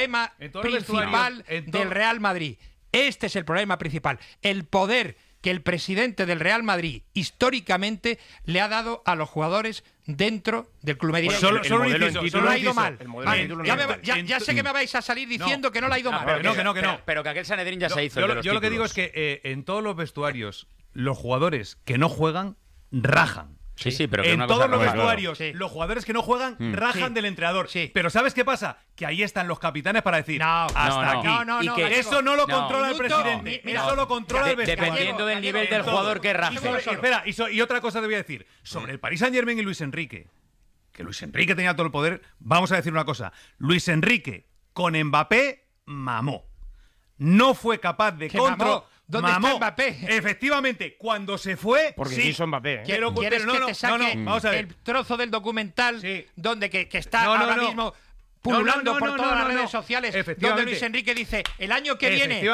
problema principal del Real Madrid. Este es el problema principal. El poder que el presidente del Real Madrid históricamente le ha dado a los jugadores dentro del club. Me diréis, solo no le ha ido mal. Ya sé que me vais a salir diciendo que no le ha ido mal. Pero que aquel Sanedrín ya se hizo. Yo lo que digo es que en todos los vestuarios, los jugadores que no juegan, rajan. Sí, pero en todos los vestuarios, los jugadores que no juegan rajan del entrenador. Pero ¿sabes qué pasa? Que ahí están los capitanes para decir hasta aquí. Y que eso no lo controla el presidente. Eso lo controla el vestuario. Dependiendo del nivel del jugador que raje. Espera, y otra cosa te voy a decir. Sobre el Paris Saint-Germain y Luis Enrique, que Luis Enrique tenía todo el poder, vamos a decir una cosa. Luis Enrique con Mbappé mamó. No fue capaz de ¿Dónde está Mbappé? Efectivamente, cuando se fue, porque quiso Mbappé. ¿Quieres que te saque vamos a ver. el trozo del documental donde que está ahora mismo pululando por todas las redes sociales, donde Luis Enrique dice el año que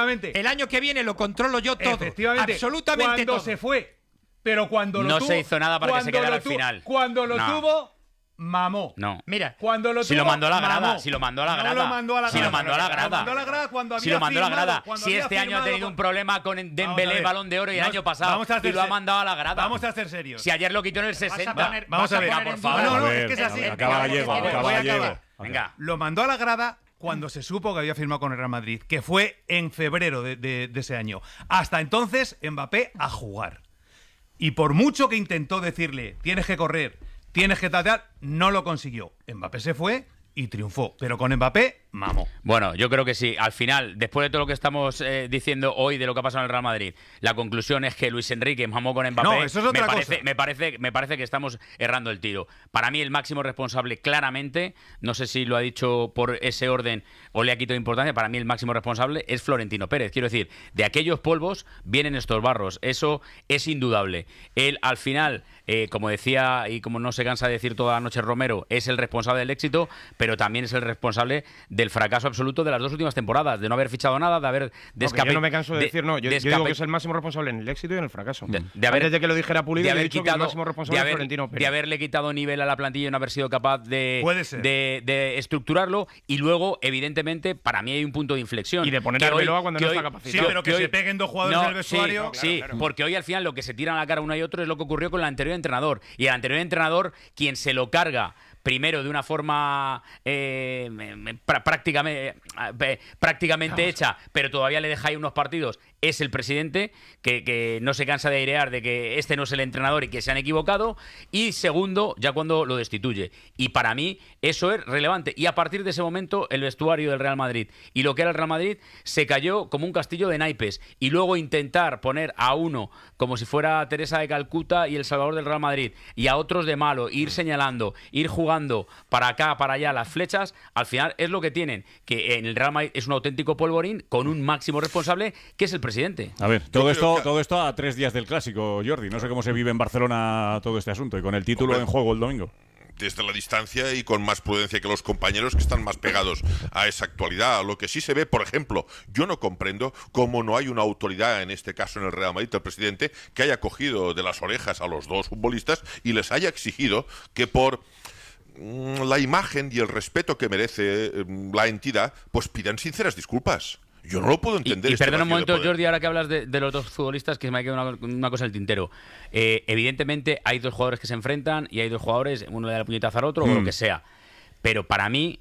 viene lo controlo yo todo, absolutamente cuando todo. se fue, pero cuando lo tuvo, no se hizo nada para que se quedara al final. Cuando lo tuvo, mamó. No. Mira, cuando lo si lo mandó a la grada, si lo mandó a la grada. No lo mandó a la grada. Si lo mandó a la grada. Lo mandó a la grada cuando había Si lo mandó a la grada. firmado, Si este año ha tenido un problema con Dembélé, Balón de Oro, y el año pasado y lo ha mandado a la grada. Vamos a ser serios. Si ayer lo quitó en el 60. Vamos a ver, por favor. No, es que es así. Acaba Gallego. Venga. Lo mandó a la grada cuando se supo que había firmado con el Real Madrid, que fue en febrero de ese año. Hasta entonces, Mbappé a jugar. Y por mucho que intentó decirle, tienes que correr, tienes que tatear, no lo consiguió. Mbappé se fue y triunfó, pero con Mbappé, mamó. Bueno, yo creo que sí. Al final, después de todo lo que estamos diciendo hoy de lo que ha pasado en el Real Madrid, la conclusión es que Luis Enrique mamó con Mbappé. No, eso es otra cosa. Me parece que estamos errando el tiro. Para mí, el máximo responsable, claramente, no sé si lo ha dicho por ese orden o le ha quitado importancia, para mí el máximo responsable es Florentino Pérez. Quiero decir, de aquellos polvos vienen estos barros. Eso es indudable. Él, al final, como decía y como no se cansa de decir toda la noche Romero, es el responsable del éxito, pero también es el responsable del fracaso absoluto de las dos últimas temporadas, de no haber fichado nada, de haber yo no me canso de decir, yo digo que es el máximo responsable en el éxito y en el fracaso. Antes de que lo dijera Pulido, he dicho que el máximo responsable es Florentino Pérez. De haberle quitado nivel a la plantilla y no haber sido capaz de estructurarlo, y luego, evidentemente, para mí hay un punto de inflexión. Y de poner a Arbeloa cuando no está capacitado. Sí, pero que se peguen dos jugadores en el vestuario. Sí, porque hoy al final lo que se tiran a la cara uno y otro es lo que ocurrió con el anterior entrenador. Y el anterior entrenador, quien se lo carga primero de una forma prácticamente hecha, pero todavía le deja ahí unos partidos, es el presidente, que no se cansa de airear de que este no es el entrenador y que se han equivocado, y segundo, ya cuando lo destituye. Y para mí eso es relevante. Y a partir de ese momento, el vestuario del Real Madrid y lo que era el Real Madrid se cayó como un castillo de naipes. Y luego intentar poner a uno como si fuera Teresa de Calcuta y el salvador del Real Madrid, y a otros de malo, ir señalando, ir jugando para acá, para allá las flechas, al final es lo que tienen, que en el Real Madrid es un auténtico polvorín con un máximo responsable que es el presidente. A ver, todo esto a 3 días del Clásico, Jordi. No sé cómo se vive en Barcelona todo este asunto y con el título en juego el domingo. Desde la distancia y con más prudencia que los compañeros que están más pegados a esa actualidad. Lo que sí se ve, por ejemplo, yo no comprendo cómo no hay una autoridad, en este caso en el Real Madrid, el presidente, que haya cogido de las orejas a los dos futbolistas y les haya exigido que por la imagen y el respeto que merece la entidad, pues pidan sinceras disculpas. Yo no lo puedo entender. Y perdona un momento, Jordi, ahora que hablas de los dos futbolistas, que me ha quedado una cosa en el tintero. Evidentemente hay dos jugadores que se enfrentan y hay dos jugadores, uno le da el puñetazo al otro o lo que sea. Pero para mí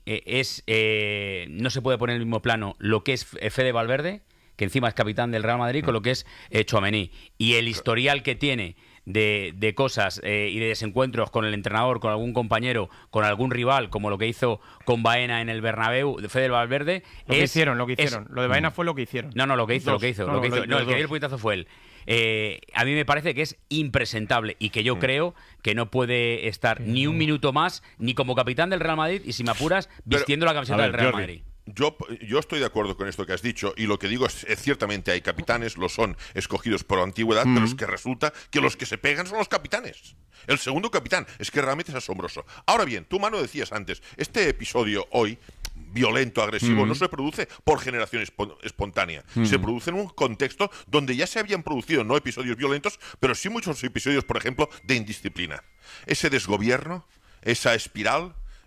no se puede poner en el mismo plano lo que es Fede Valverde, que encima es capitán del Real Madrid, con lo que es Tchouaméni. Y el historial que tiene de cosas y de desencuentros con el entrenador, con algún compañero, con algún rival, como lo que hizo con Baena en el Bernabéu, de Fede Valverde. Lo que hicieron. Lo de Baena fue lo que hicieron. No, lo que hizo. El que dio el puñetazo fue él. A mí me parece que es impresentable y que yo creo que no puede estar ni un minuto más, ni como capitán del Real Madrid, y si me apuras, vistiendo la camiseta del Real Madrid. Yo estoy de acuerdo con esto que has dicho, y lo que digo es ciertamente hay capitanes, lo son escogidos por antigüedad, pero es que resulta que los que se pegan son los capitanes. El segundo capitán, es que realmente es asombroso. Ahora bien, tú, Manu, decías antes, este episodio hoy, violento, agresivo, no se produce por generación espontánea. Se produce en un contexto donde ya se habían producido no episodios violentos, pero sí muchos episodios, por ejemplo, de indisciplina. Ese desgobierno, esa espiral,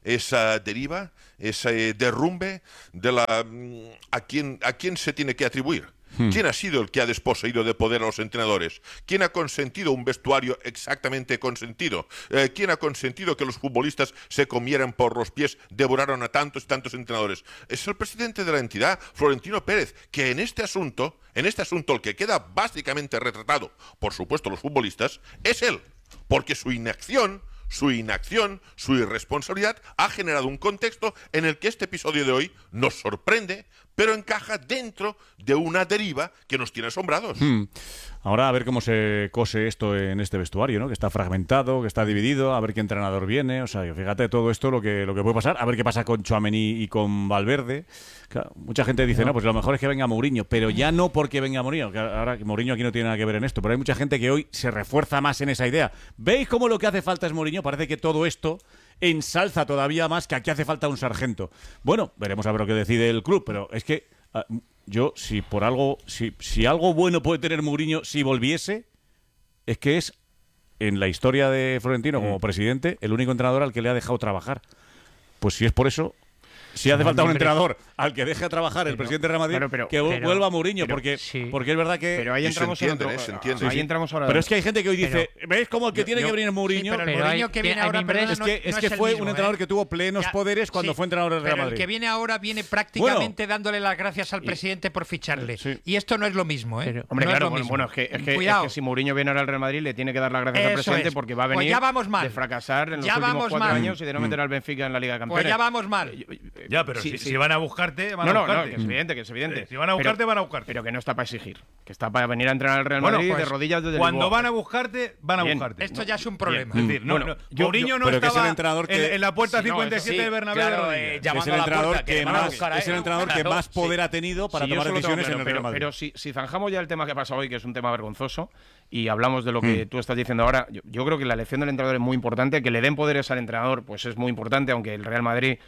esa deriva, ese derrumbe de ¿a quién se tiene que atribuir? ¿Quién ha sido el que ha desposeído de poder a los entrenadores? ¿Quién ha consentido un vestuario exactamente consentido? ¿Quién ha consentido que los futbolistas se comieran por los pies, devoraron a tantos y tantos entrenadores? Es el presidente de la entidad, Florentino Pérez, que en este asunto el que queda básicamente retratado, por supuesto los futbolistas, es él, porque su inacción, su irresponsabilidad ha generado un contexto en el que este episodio de hoy nos sorprende, pero encaja dentro de una deriva que nos tiene asombrados. Ahora a ver cómo se cose esto en este vestuario, ¿no? Que está fragmentado, que está dividido, a ver qué entrenador viene. O sea, fíjate todo esto lo que puede pasar, a ver qué pasa con Tchouaméni y con Valverde. Claro, mucha gente dice, no, pues lo mejor es que venga Mourinho, pero ya no porque venga Mourinho, que ahora Mourinho aquí no tiene nada que ver en esto, pero hay mucha gente que hoy se refuerza más en esa idea. ¿Veis cómo lo que hace falta es Mourinho? Parece que todo esto ensalza todavía más que aquí hace falta un sargento. Bueno, veremos a ver lo que decide el club, pero es que yo, si algo bueno puede tener Mourinho si volviese, es que es, en la historia de Florentino como presidente, el único entrenador al que le ha dejado trabajar. Pues si es por eso, si hace falta un entrenador al que deje a trabajar el presidente de Real Madrid, que vuelva Mourinho, porque es verdad que... Pero ahí entramos en otro... Ahí entramos ahora... Pero es que hay gente que hoy dice, ¿ves cómo el que tiene que venir Mourinho? Sí, pero el Mourinho que viene ahora es que fue un entrenador que tuvo plenos poderes cuando fue entrenador del Real Madrid. Pero el que viene ahora viene prácticamente dándole las gracias al presidente por ficharle. Y esto no es lo mismo, ¿eh? Hombre, no claro, es que si Mourinho viene ahora al Real Madrid le tiene que dar las gracias al presidente porque va a venir de fracasar en los últimos 4 años y de no meter al Benfica en la Liga de Campeones. Pues ya vamos mal. Ya, pero si van a buscarte, van a No, buscarte. que es evidente. Si van a buscarte, van a buscarte. Pero que no está para exigir. Que está para venir a entrenar al Real Madrid de rodillas desde cuando van a buscarte, van a buscarte. Esto ya es un problema. Es decir, Mourinho no estaba en la puerta 57 del Bernabéu. Es el entrenador que más poder ha tenido para tomar decisiones en el Real Madrid. Pero si zanjamos ya el tema que ha pasado hoy, que es un tema vergonzoso, y hablamos de lo que tú estás diciendo ahora, yo creo que la elección del entrenador es muy importante. Que le den poderes al entrenador pues es muy importante, aunque el Real Madrid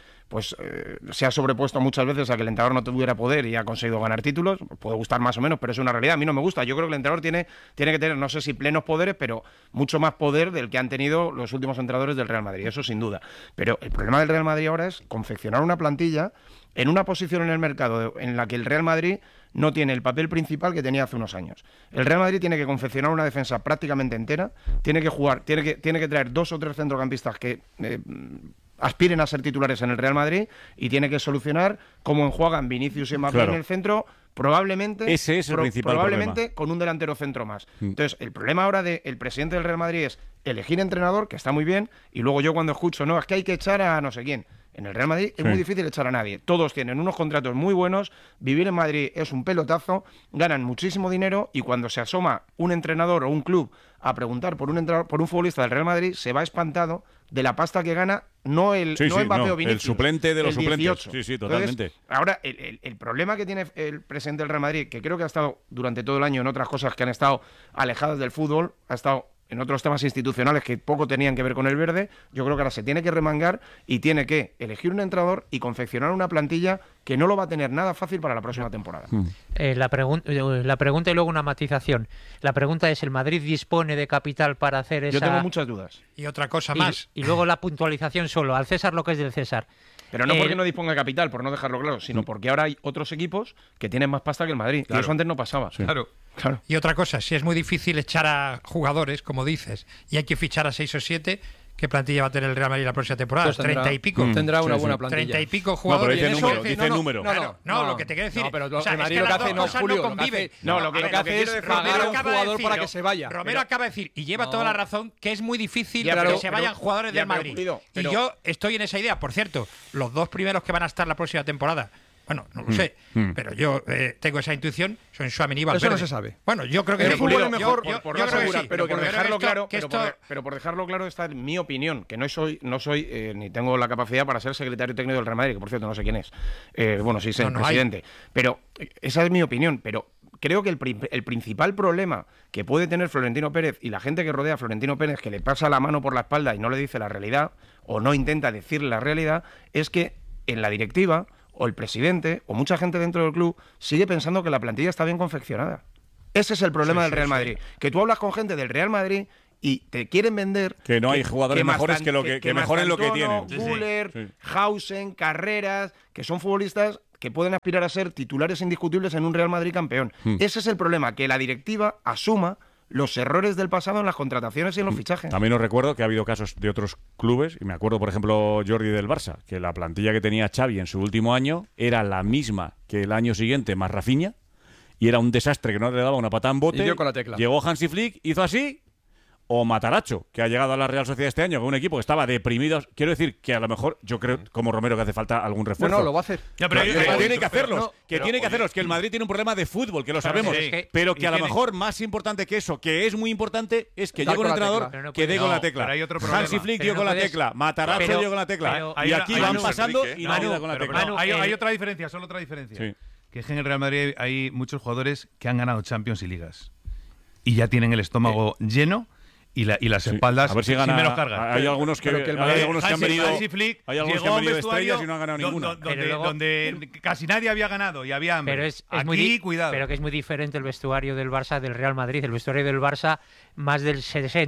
se ha sobrepuesto muchas veces a que el entrenador no tuviera poder y ha conseguido ganar títulos. Puede gustar más o menos, pero es una realidad. A mí no me gusta. Yo creo que el entrenador tiene que tener, no sé si plenos poderes, pero mucho más poder del que han tenido los últimos entrenadores del Real Madrid, eso sin duda. Pero el problema del Real Madrid ahora es confeccionar una plantilla en una posición en el mercado en la que el Real Madrid no tiene el papel principal que tenía hace unos años. El Real Madrid tiene que confeccionar una defensa prácticamente entera, tiene que traer 2 o 3 centrocampistas que aspiren a ser titulares en el Real Madrid y tiene que solucionar cómo enjuagan Vinicius y Mbappé en el centro, probablemente ese es el principal problema, con un delantero centro más. Entonces, el problema ahora del presidente del Real Madrid es elegir entrenador, que está muy bien, y luego yo cuando escucho, no, es que hay que echar a no sé quién. En el Real Madrid es muy difícil echar a nadie. Todos tienen unos contratos muy buenos, vivir en Madrid es un pelotazo, ganan muchísimo dinero y cuando se asoma un entrenador o un club a preguntar por un futbolista del Real Madrid, se va espantado de la pasta que gana, no Mbappé o Vinicius, el suplente de los suplentes. 18. Sí, totalmente. Entonces, ahora, el problema que tiene el presidente del Real Madrid, que creo que ha estado durante todo el año en otras cosas que han estado alejadas del fútbol, ha estado en otros temas institucionales que poco tenían que ver con el verde, yo creo que ahora se tiene que remangar y tiene que elegir un entrenador y confeccionar una plantilla que no lo va a tener nada fácil para la próxima temporada. La pregunta y luego una matización. La pregunta es, ¿el Madrid dispone de capital para hacer esa...? Yo tengo muchas dudas. Y otra cosa más. Y luego la puntualización solo, al César lo que es del César. Pero no porque no disponga de capital, por no dejarlo claro, sino porque ahora hay otros equipos que tienen más pasta que el Madrid. Claro. Y eso antes no pasaba. Sí. Claro. Y otra cosa, si es muy difícil echar a jugadores, como dices, y hay que fichar a 6 o 7, ¿qué plantilla va a tener el Real Madrid la próxima temporada? Pues 30 y pico. Tendrá una buena plantilla. 30 y pico jugadores. Dice número. No, lo que te quiero decir. No, pero o sea, el Madrid lo que hace no, Julio, conviven. Lo que hace es pagar a un jugador para que se vaya. Romero acaba de decir, y lleva toda la razón, que es muy difícil que se vayan jugadores del Madrid. Y yo estoy en esa idea. Por cierto, los 2 primeros que van a estar la próxima temporada, bueno, no lo sé, pero yo tengo esa intuición, son Tchouaméni y Valverde. Eso no se sabe. Bueno, yo creo que el fútbol es mejor por dejarlo claro, pero por dejarlo claro, esta es mi opinión, que no soy ni tengo la capacidad para ser secretario técnico del Real Madrid, que por cierto no sé quién es. Bueno, sí sé el presidente, pero esa es mi opinión, pero creo que el principal problema que puede tener Florentino Pérez y la gente que rodea a Florentino Pérez, que le pasa la mano por la espalda y no le dice la realidad, o no intenta decirle la realidad, es que en la directiva o el presidente, o mucha gente dentro del club, sigue pensando que la plantilla está bien confeccionada. Ese es el problema del Real Madrid. Que tú hablas con gente del Real Madrid y te quieren vender que no hay jugadores mejores que mejoren lo que tienen. Müller, Hausen, Carreras, que son futbolistas que pueden aspirar a ser titulares indiscutibles en un Real Madrid campeón. Ese es el problema, que la directiva asuma los errores del pasado en las contrataciones y en los fichajes. También os recuerdo que ha habido casos de otros clubes, y me acuerdo, por ejemplo, Jordi del Barça, que la plantilla que tenía Xavi en su último año era la misma que el año siguiente, más Rafinha, y era un desastre que no le daba una patada en bote. Y dio con la tecla. Llegó Hansi Flick, hizo así. O Matarazzo, que ha llegado a la Real Sociedad este año con un equipo que estaba deprimido. Quiero decir que a lo mejor, yo creo, como Romero, que hace falta algún refuerzo. No, lo va a hacer. Ya, pero tiene que hacerlos. Que el Madrid tiene un problema de fútbol, que lo sabemos. sí. Pero que a lo mejor más importante que eso, que es muy importante, es que llegue un entrenador que dé con la tecla. pero hay otro problema. Hansi Flick Pero dio no con la puedes- tecla. Matarazzo dio con la tecla. Pero Y aquí hay van Luis pasando Enrique. y nadie da con la Pero tecla. hay otra diferencia, solo otra diferencia. Sí. Que es que en el Real Madrid hay muchos jugadores que han ganado Champions y Ligas. Y ya tienen el estómago lleno y las espaldas A ver si sin gana. menos carga. Hay algunos que, pero que el hay algunos que han venido. Hansi Flick Hay algunos que llegó han venido a un vestuario estrellas y no han ganado ninguna. Pero luego- donde casi nadie había ganado y había hambre. Pero es Aquí, muy cuidado. pero que es muy diferente el vestuario del Barça del Real Madrid. El vestuario del Barça, más del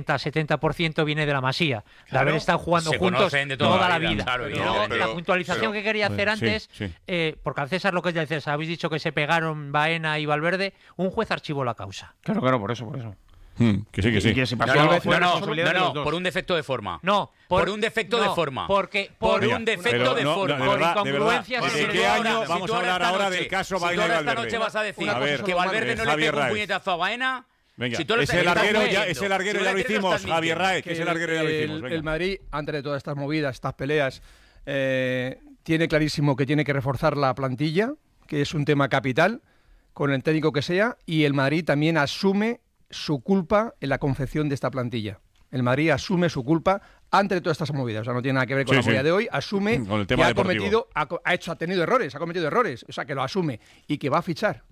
60-70% viene de la Masía. De Claro. haber estado jugando Se juntos conocen de toda la vida, claro, y y luego, pero- la puntualización que quería hacer Sí, antes, sí. porque al César lo que es del César, habéis dicho que se pegaron Baena y Valverde, un juez archivó la causa. Claro, por eso. Que sí, que sí. Y que si pasó No, algo no, fue responsabilidad de los dos. por un defecto de forma. No, por un defecto de forma. Porque Por Mira, un defecto pero de no, forma. de por verdad, incongruencias ¿desde y qué ahora- año si vamos tú a ahora hablar esta ahora noche- del caso si Baena tú y ahora esta Valverde? noche vas a decir A ver, que Valverde no le Javier pega un Raez. puñetazo a Baena. Venga, Si tú lo ese estás larguero ya, admitiendo. ese larguero Si ya tú lo lo hicimos, estás Javier Raez, que Que ese larguero ya lo hicimos. el Venga. Madrid, antes de todas estas movidas, estas peleas, tiene clarísimo que tiene que reforzar la plantilla, que es un tema capital, con el técnico que sea, y el Madrid también asume su culpa en la confección de esta plantilla. El Madrid asume su culpa ante todas estas movidas. O sea, no tiene nada que ver con Sí, la movida sí. de hoy. Asume Con el que tema ha deportivo. cometido, ha tenido errores, ha cometido errores. O sea, que lo asume y que va a fichar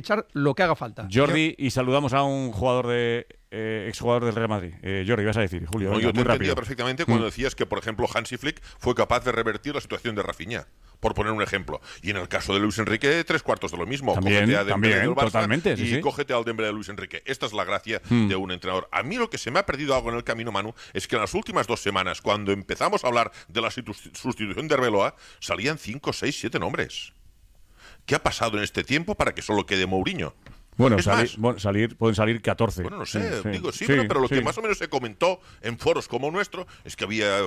lo que haga falta. Jordi, y saludamos a un jugador exjugador del Real Madrid. Jordi, vas a decir, Julio. No, venga, yo te muy entendía rápido. perfectamente cuando decías que, por ejemplo, Hansi Flick fue capaz de revertir la situación de Rafinha, por poner un ejemplo. Y en el caso de Luis Enrique, 3/4 de lo mismo. También, Cógete a Dembélé también, del Barça totalmente, sí, y sí. cógete al Dembélé de Luis Enrique. Esta es la gracia de un entrenador. A mí lo que se me ha perdido algo en el camino, Manu, es que en las últimas 2 semanas, cuando empezamos a hablar de la sustitución de Arbeloa, salían 5, 6, 7 nombres. ¿Qué ha pasado en este tiempo para que solo quede Mourinho? Bueno, Es más, pueden salir 14. bueno, no sé, digo, sí, sí, pero lo sí. que más o menos se comentó en foros como el nuestro es que había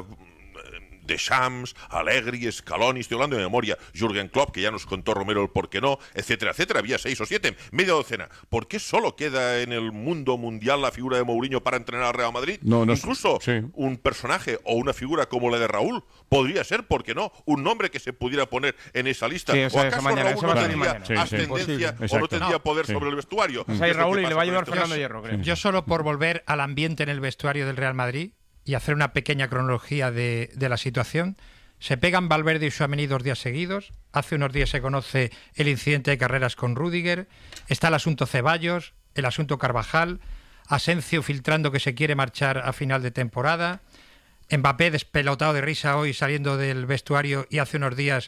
Deschamps, Allegri, Scaloni, estoy hablando de memoria, Jürgen Klopp, que ya nos contó Romero el por qué no, etcétera, etcétera. Había 6 o 7, media docena. ¿Por qué solo queda en el mundo mundial la figura de Mourinho para entrenar al Real Madrid? No, Incluso sí. un personaje o una figura como la de Raúl podría ser, ¿por qué no? Un nombre que se pudiera poner en esa lista. Sí, ¿O eso acaso mañana, Raúl eso no va a salir tendría mañana. Sí, sí. ascendencia o no Exacto. tendría poder Sí. sobre el vestuario? Pues ahí Es lo Raúl que y le pasa va a con ayudar este Fernando caso. Hierro, creo. Yo solo por volver al ambiente en el vestuario del Real Madrid y hacer una pequeña cronología de la situación. Se pegan Valverde y Tchouaméni 2 días seguidos. Hace unos días se conoce el incidente de Carreras con Rüdiger. Está el asunto Ceballos, el asunto Carvajal, Asensio filtrando que se quiere marchar a final de temporada. Mbappé despelotado de risa hoy saliendo del vestuario y hace unos días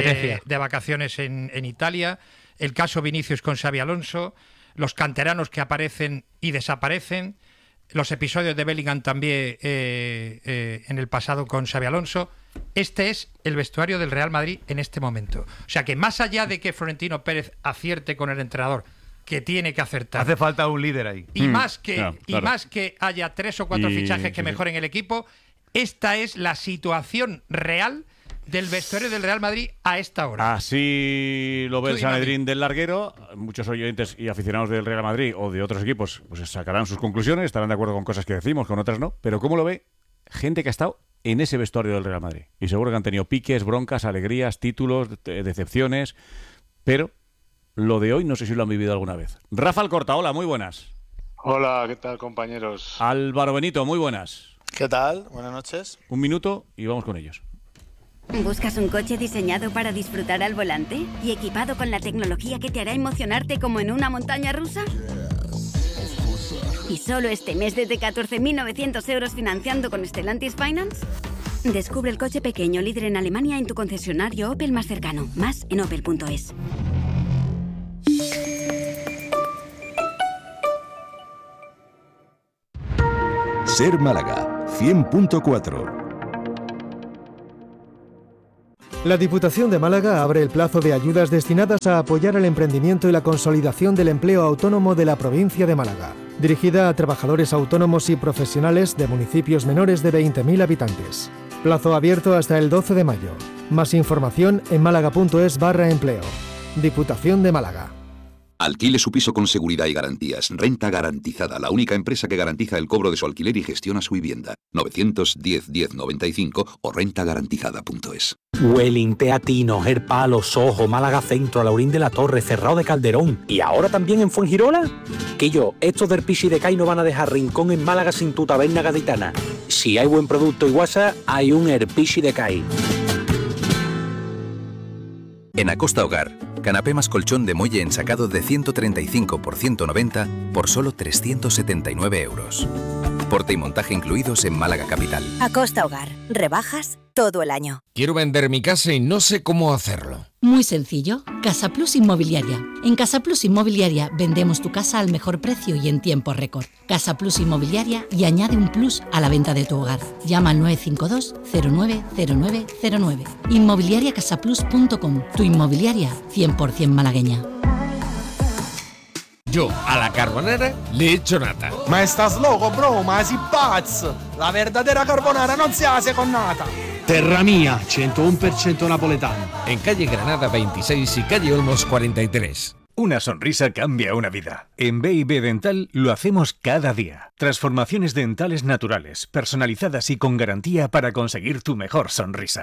de vacaciones en Italia. El caso Vinicius con Xabi Alonso. Los canteranos que aparecen y desaparecen. Los episodios de Bellingham también en el pasado con Xabi Alonso. Este es el vestuario del Real Madrid en este momento. O sea que más allá de que Florentino Pérez acierte con el entrenador, que tiene que acertar, Hace falta un líder ahí. y más que claro. más que haya 3 o 4 Y- fichajes que sí, mejoren el equipo, esta es la situación real del vestuario del Real Madrid a esta hora. Así lo ve Tú el y Madrid. Sanedrín del larguero. Muchos oyentes y aficionados del Real Madrid o de otros equipos pues sacarán sus conclusiones, estarán de acuerdo con cosas que decimos, con otras no. Pero ¿cómo lo ve gente que ha estado en ese vestuario del Real Madrid? Y seguro que han tenido piques, broncas, alegrías, títulos, decepciones. Pero lo de hoy no sé si lo han vivido alguna vez. Rafa Alcorta, hola, muy buenas. Hola, ¿qué tal, compañeros? Álvaro Benito, muy buenas. ¿Qué tal? Buenas noches. Un minuto y vamos con ellos. ¿Buscas un coche diseñado para disfrutar al volante y equipado con la tecnología que te hará emocionarte como en una montaña rusa? ¿Y solo este mes desde 14.900 euros financiando con Stellantis Finance? Descubre el coche pequeño líder en Alemania en tu concesionario Opel más cercano. Más en opel.es. Ser Málaga 100.4. La Diputación de Málaga abre el plazo de ayudas destinadas a apoyar el emprendimiento y la consolidación del empleo autónomo de la provincia de Málaga, dirigida a trabajadores autónomos y profesionales de municipios menores de 20.000 habitantes. Plazo abierto hasta el 12 de mayo. Más información en málaga.es/empleo. Diputación de Málaga. Alquile su piso con seguridad y garantías. Renta Garantizada, la única empresa que garantiza el cobro de su alquiler y gestiona su vivienda. 910 1095 o rentagarantizada.es. Welling, Teatino, Gerpalo, Sojo, Málaga Centro, Laurín de la Torre, Cerrado de Calderón y ahora también en Fuengirola. Que estos del Pichi de Cai no van a dejar rincón en Málaga sin tu taberna gaditana. Si hay buen producto y guasa, hay un Herpichi de Cai. En Acosta Hogar, canapé más colchón de muelle ensacado de 135 por 190 por solo 379 euros. Porte y montaje incluidos en Málaga Capital. Acosta Hogar, rebajas todo el año. Quiero vender mi casa y no sé cómo hacerlo. Muy sencillo, Casa Plus Inmobiliaria. En Casa Plus Inmobiliaria vendemos tu casa al mejor precio y en tiempo récord. Casa Plus Inmobiliaria y añade un plus a la venta de tu hogar. Llama al 952 090909. Inmobiliariacasaplus.com. Tu inmobiliaria 100% malagueña. Yo a la carbonara le echo nata. Ma estás loco, bro, ma si pazzo. La verdadera carbonara non si hace con nata. Terra Mía, 101% napoletano. En calle Granada 26 y calle Olmos 43. Una sonrisa cambia una vida. En B&B Dental lo hacemos cada día. Transformaciones dentales naturales, personalizadas y con garantía para conseguir tu mejor sonrisa.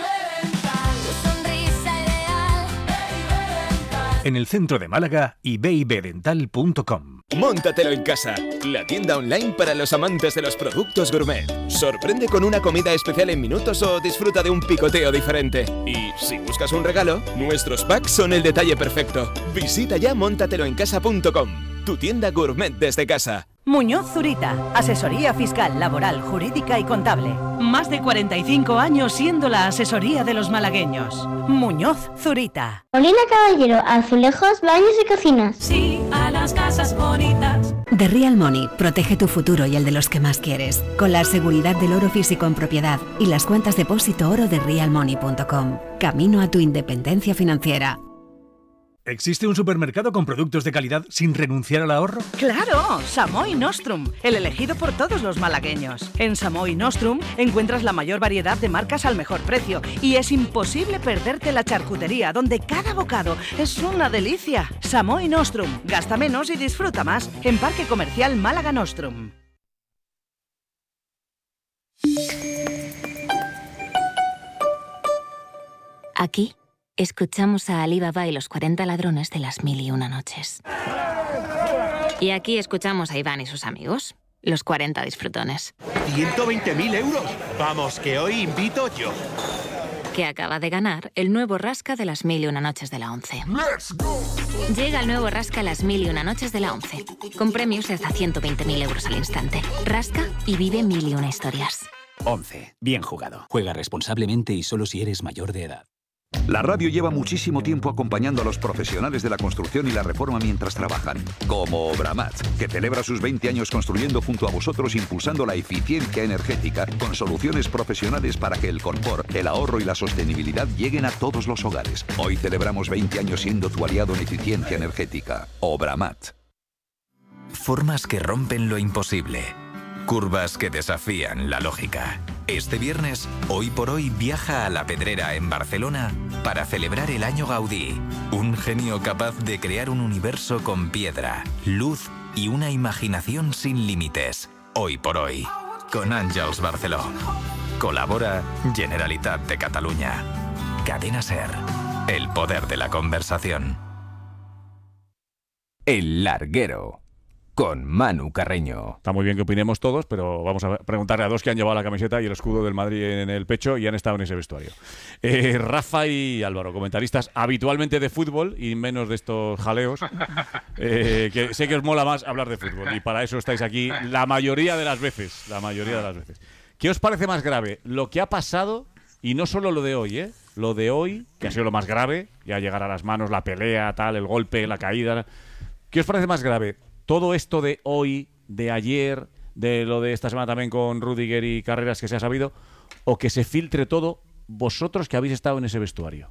En el centro de Málaga y bibdental.com. Móntatelo en casa, la tienda online para los amantes de los productos gourmet. Sorprende con una comida especial en minutos o disfruta de un picoteo diferente. Y si buscas un regalo, nuestros packs son el detalle perfecto. Visita ya móntateloencasa.com, tu tienda gourmet desde casa. Muñoz Zurita, asesoría fiscal, laboral, jurídica y contable. Más de 45 años siendo la asesoría de los malagueños. Muñoz Zurita. Molina Caballero, azulejos, baños y cocinas. Sí, a las casas bonitas. The Real Money protege tu futuro y el de los que más quieres, con la seguridad del oro físico en propiedad y las cuentas depósito oro de realmoney.com. Camino a tu independencia financiera. ¿Existe un supermercado con productos de calidad sin renunciar al ahorro? ¡Claro! Samoy Nostrum, el elegido por todos los malagueños. En Samoy Nostrum encuentras la mayor variedad de marcas al mejor precio y es imposible perderte la charcutería, donde cada bocado es una delicia. Samoy Nostrum, gasta menos y disfruta más. En Parque Comercial Málaga Nostrum. Aquí escuchamos a Ali Baba y los 40 ladrones de las 1001 noches. Y aquí escuchamos a Iván y sus amigos, los 40 disfrutones. 120.000 euros. Vamos, que hoy invito yo. Que acaba de ganar el nuevo Rasca de las 1001 noches de la 11. ¡Let's go! Llega el nuevo Rasca las 1001 noches de la 11, con premios de hasta 120.000 euros al instante. Rasca y vive 1001 historias. 11. Bien jugado. Juega responsablemente y solo si eres mayor de edad. La radio lleva muchísimo tiempo acompañando a los profesionales de la construcción y la reforma mientras trabajan. Como Obramat, que celebra sus 20 años construyendo junto a vosotros, impulsando la eficiencia energética con soluciones profesionales para que el confort, el ahorro y la sostenibilidad lleguen a todos los hogares. Hoy celebramos 20 años siendo tu aliado en eficiencia energética. Obramat. Formas que rompen lo imposible. Curvas que desafían la lógica. Este viernes, Hoy por Hoy viaja a La Pedrera, en Barcelona, para celebrar el Año Gaudí. Un genio capaz de crear un universo con piedra, luz y una imaginación sin límites. Hoy por Hoy, con Àngels Barceló. Colabora Generalitat de Cataluña. Cadena SER. El poder de la conversación. El Larguero. Con Manu Carreño. Está muy bien que opinemos todos, pero vamos a preguntarle a dos que han llevado la camiseta y el escudo del Madrid en el pecho y han estado en ese vestuario. Rafa y Álvaro, comentaristas habitualmente de fútbol y menos de estos jaleos, que sé que os mola más hablar de fútbol y para eso estáis aquí la mayoría de las veces. ¿Qué os parece más grave? Lo que ha pasado, y no solo lo de hoy, lo de hoy, que ha sido lo más grave, ya llegar a las manos, la pelea, tal, el golpe, la caída. ¿Qué os parece más grave? Todo esto de hoy, de ayer, de lo de esta semana también con Rudiger y Carreras que se ha sabido, o que se filtre todo vosotros que habéis estado en ese vestuario?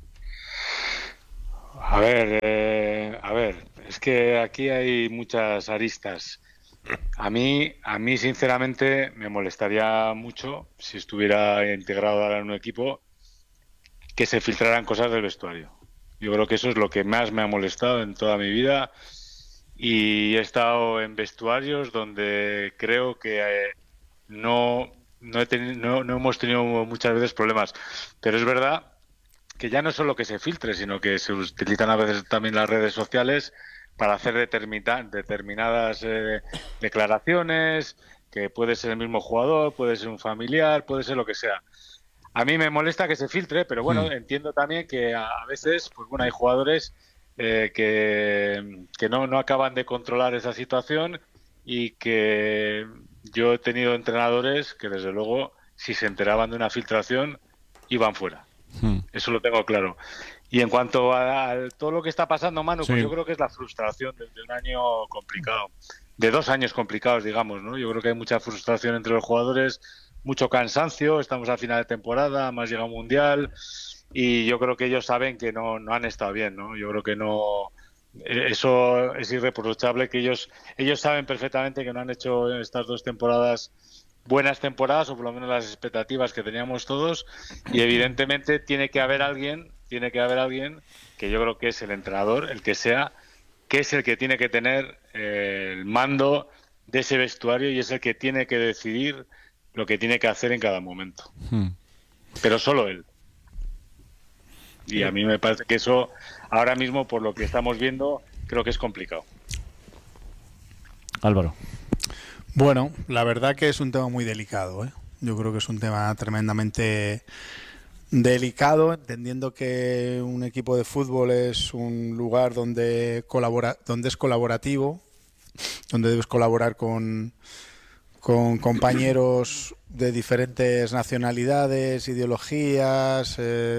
A ver, es que aquí hay muchas aristas. A mí sinceramente me molestaría mucho si estuviera integrado ahora en un equipo que se filtraran cosas del vestuario. Yo creo que eso es lo que más me ha molestado en toda mi vida, y he estado en vestuarios donde creo que no hemos tenido muchas veces problemas, pero es verdad que ya no es solo que se filtre, sino que se utilizan a veces también las redes sociales para hacer determinadas declaraciones, que puede ser el mismo jugador, puede ser un familiar, puede ser lo que sea. A mí me molesta que se filtre, pero bueno, entiendo también que a veces, pues bueno, hay jugadores que no acaban de controlar esa situación, y que yo he tenido entrenadores que desde luego, si se enteraban de una filtración, iban fuera. Eso lo tengo claro. Y en cuanto a todo lo que está pasando, Manu, pues yo creo que es la frustración de un año complicado, de 2 años complicados, digamos, ¿no? Yo creo que hay mucha frustración entre los jugadores, mucho cansancio, estamos a final de temporada, más llega un mundial, y yo creo que ellos saben que no han estado bien, ¿no? Yo creo que no, eso es irreprochable, que ellos saben perfectamente que no han hecho estas 2 temporadas buenas temporadas, o por lo menos las expectativas que teníamos todos, y evidentemente tiene que haber alguien que yo creo que es el entrenador, el que sea, que es el que tiene que tener el mando de ese vestuario, y es el que tiene que decidir lo que tiene que hacer en cada momento. Pero solo él. Y a mí me parece que eso, ahora mismo, por lo que estamos viendo, creo que es complicado. Álvaro. Bueno, la verdad que es un tema muy delicado, ¿eh? Yo creo que es un tema tremendamente delicado, entendiendo que un equipo de fútbol es un lugar donde es colaborativo, donde debes colaborar con compañeros de diferentes nacionalidades, ideologías,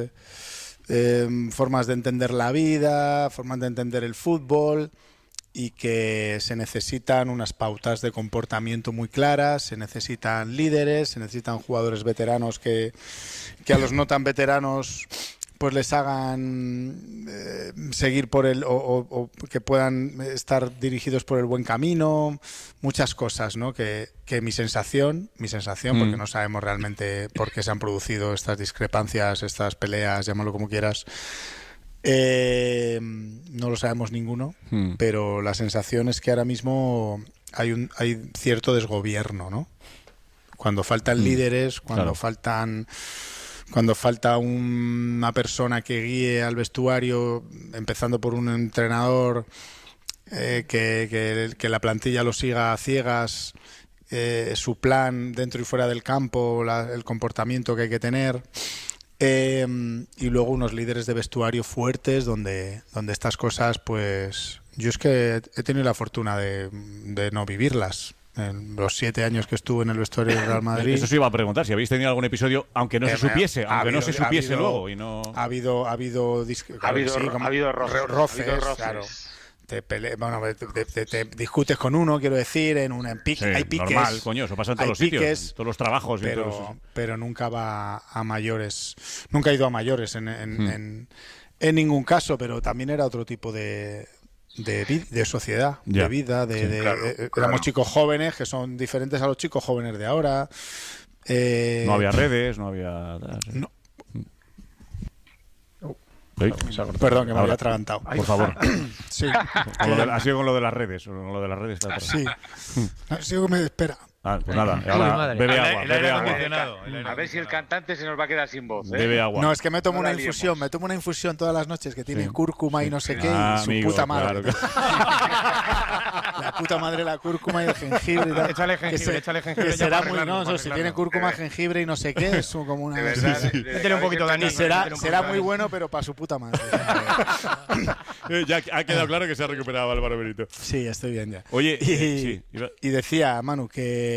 formas de entender la vida, formas de entender el fútbol, y que se necesitan unas pautas de comportamiento muy claras, se necesitan líderes, se necesitan jugadores veteranos que a los no tan veteranos pues les hagan seguir por el o que puedan estar dirigidos por el buen camino, muchas cosas, ¿no? Que mi sensación, porque no sabemos realmente por qué se han producido estas discrepancias, estas peleas, llámalo como quieras. No lo sabemos ninguno, pero la sensación es que ahora mismo hay cierto desgobierno, ¿no? Cuando faltan líderes, cuando falta una persona que guíe al vestuario, empezando por un entrenador que la plantilla lo siga a ciegas, su plan dentro y fuera del campo, el comportamiento que hay que tener. Y luego unos líderes de vestuario fuertes donde estas cosas, pues yo es que he tenido la fortuna de no vivirlas en los 7 años que estuve en el vestuario del Real Madrid. Eso sí iba a preguntar, si habéis tenido algún episodio, aunque no se supiese, luego. Y no... Ha habido roces, claro. Te discutes con uno, quiero decir, hay piques. Normal, coño, eso pasa en todos los sitios, en todos los trabajos. Pero nunca va a mayores. Nunca ha ido a mayores en ningún caso, pero también era otro tipo de sociedad, de vida. Éramos chicos jóvenes que son diferentes a los chicos jóvenes de ahora. No había redes, no había... No. Perdón, que me había atragantado. Por favor. Sí. Ha sido con lo de las redes. Sí. Ha sido que me espera. Pues nada, ahora bebe agua. A ver si el cantante se nos va a quedar sin voz. Bebe agua. No, es que me tomo una infusión todas las noches que tiene cúrcuma y no sé qué, y su puta madre. Claro. La puta madre, la cúrcuma y el jengibre y tal. Échale jengibre. Que será muy, si tiene cúrcuma, jengibre y no sé qué, es como una... Métele un poquito de anís. Será muy bueno, pero para su puta madre. Ya ha quedado claro que se ha recuperado Álvaro Benito. Sí, estoy bien ya. Oye, y decía, Manu, que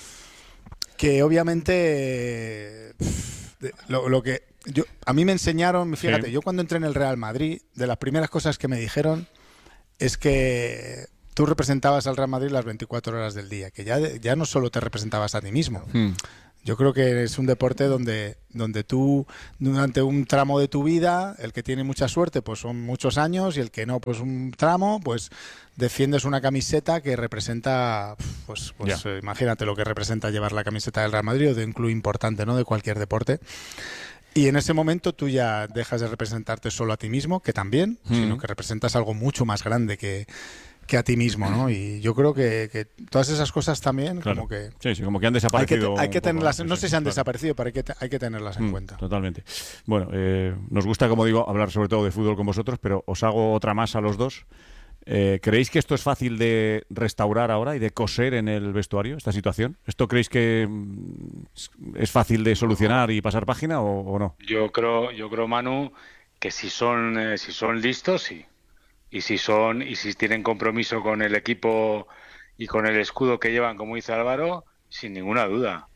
obviamente lo que a mí me enseñaron, fíjate, yo cuando entré en el Real Madrid, de las primeras cosas que me dijeron es que tú representabas al Real Madrid las 24 horas del día, que ya no solo te representabas a ti mismo. Yo creo que es un deporte donde tú, durante un tramo de tu vida, el que tiene mucha suerte, pues son muchos años, y el que no, pues un tramo, pues defiendes una camiseta que representa, pues imagínate lo que representa llevar la camiseta del Real Madrid, o de un club importante, ¿no?, de cualquier deporte. Y en ese momento tú ya dejas de representarte solo a ti mismo, que también, sino que representas algo mucho más grande que a ti mismo, ¿no? Y yo creo que todas esas cosas también, como que... Sí, como que han desaparecido. Hay que tenerlas, no sé si han desaparecido, pero hay que tenerlas en cuenta. Totalmente. Bueno, nos gusta, como digo, hablar sobre todo de fútbol con vosotros, pero os hago otra más a los dos. ¿Creéis que esto es fácil de restaurar ahora y de coser en el vestuario, esta situación? ¿Esto creéis que es fácil de solucionar y pasar página o no? Yo creo, Manu, que si son listos, sí. Y si tienen compromiso con el equipo y con el escudo que llevan, como dice Álvaro, sin ninguna duda.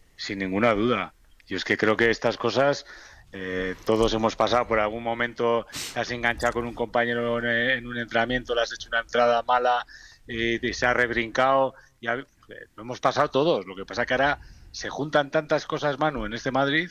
Yo es que creo que estas cosas, todos hemos pasado por algún momento, te has enganchado con un compañero en un entrenamiento, le has hecho una entrada mala y se ha rebrincado. Lo hemos pasado todos. Lo que pasa es que ahora se juntan tantas cosas, Manu, en este Madrid,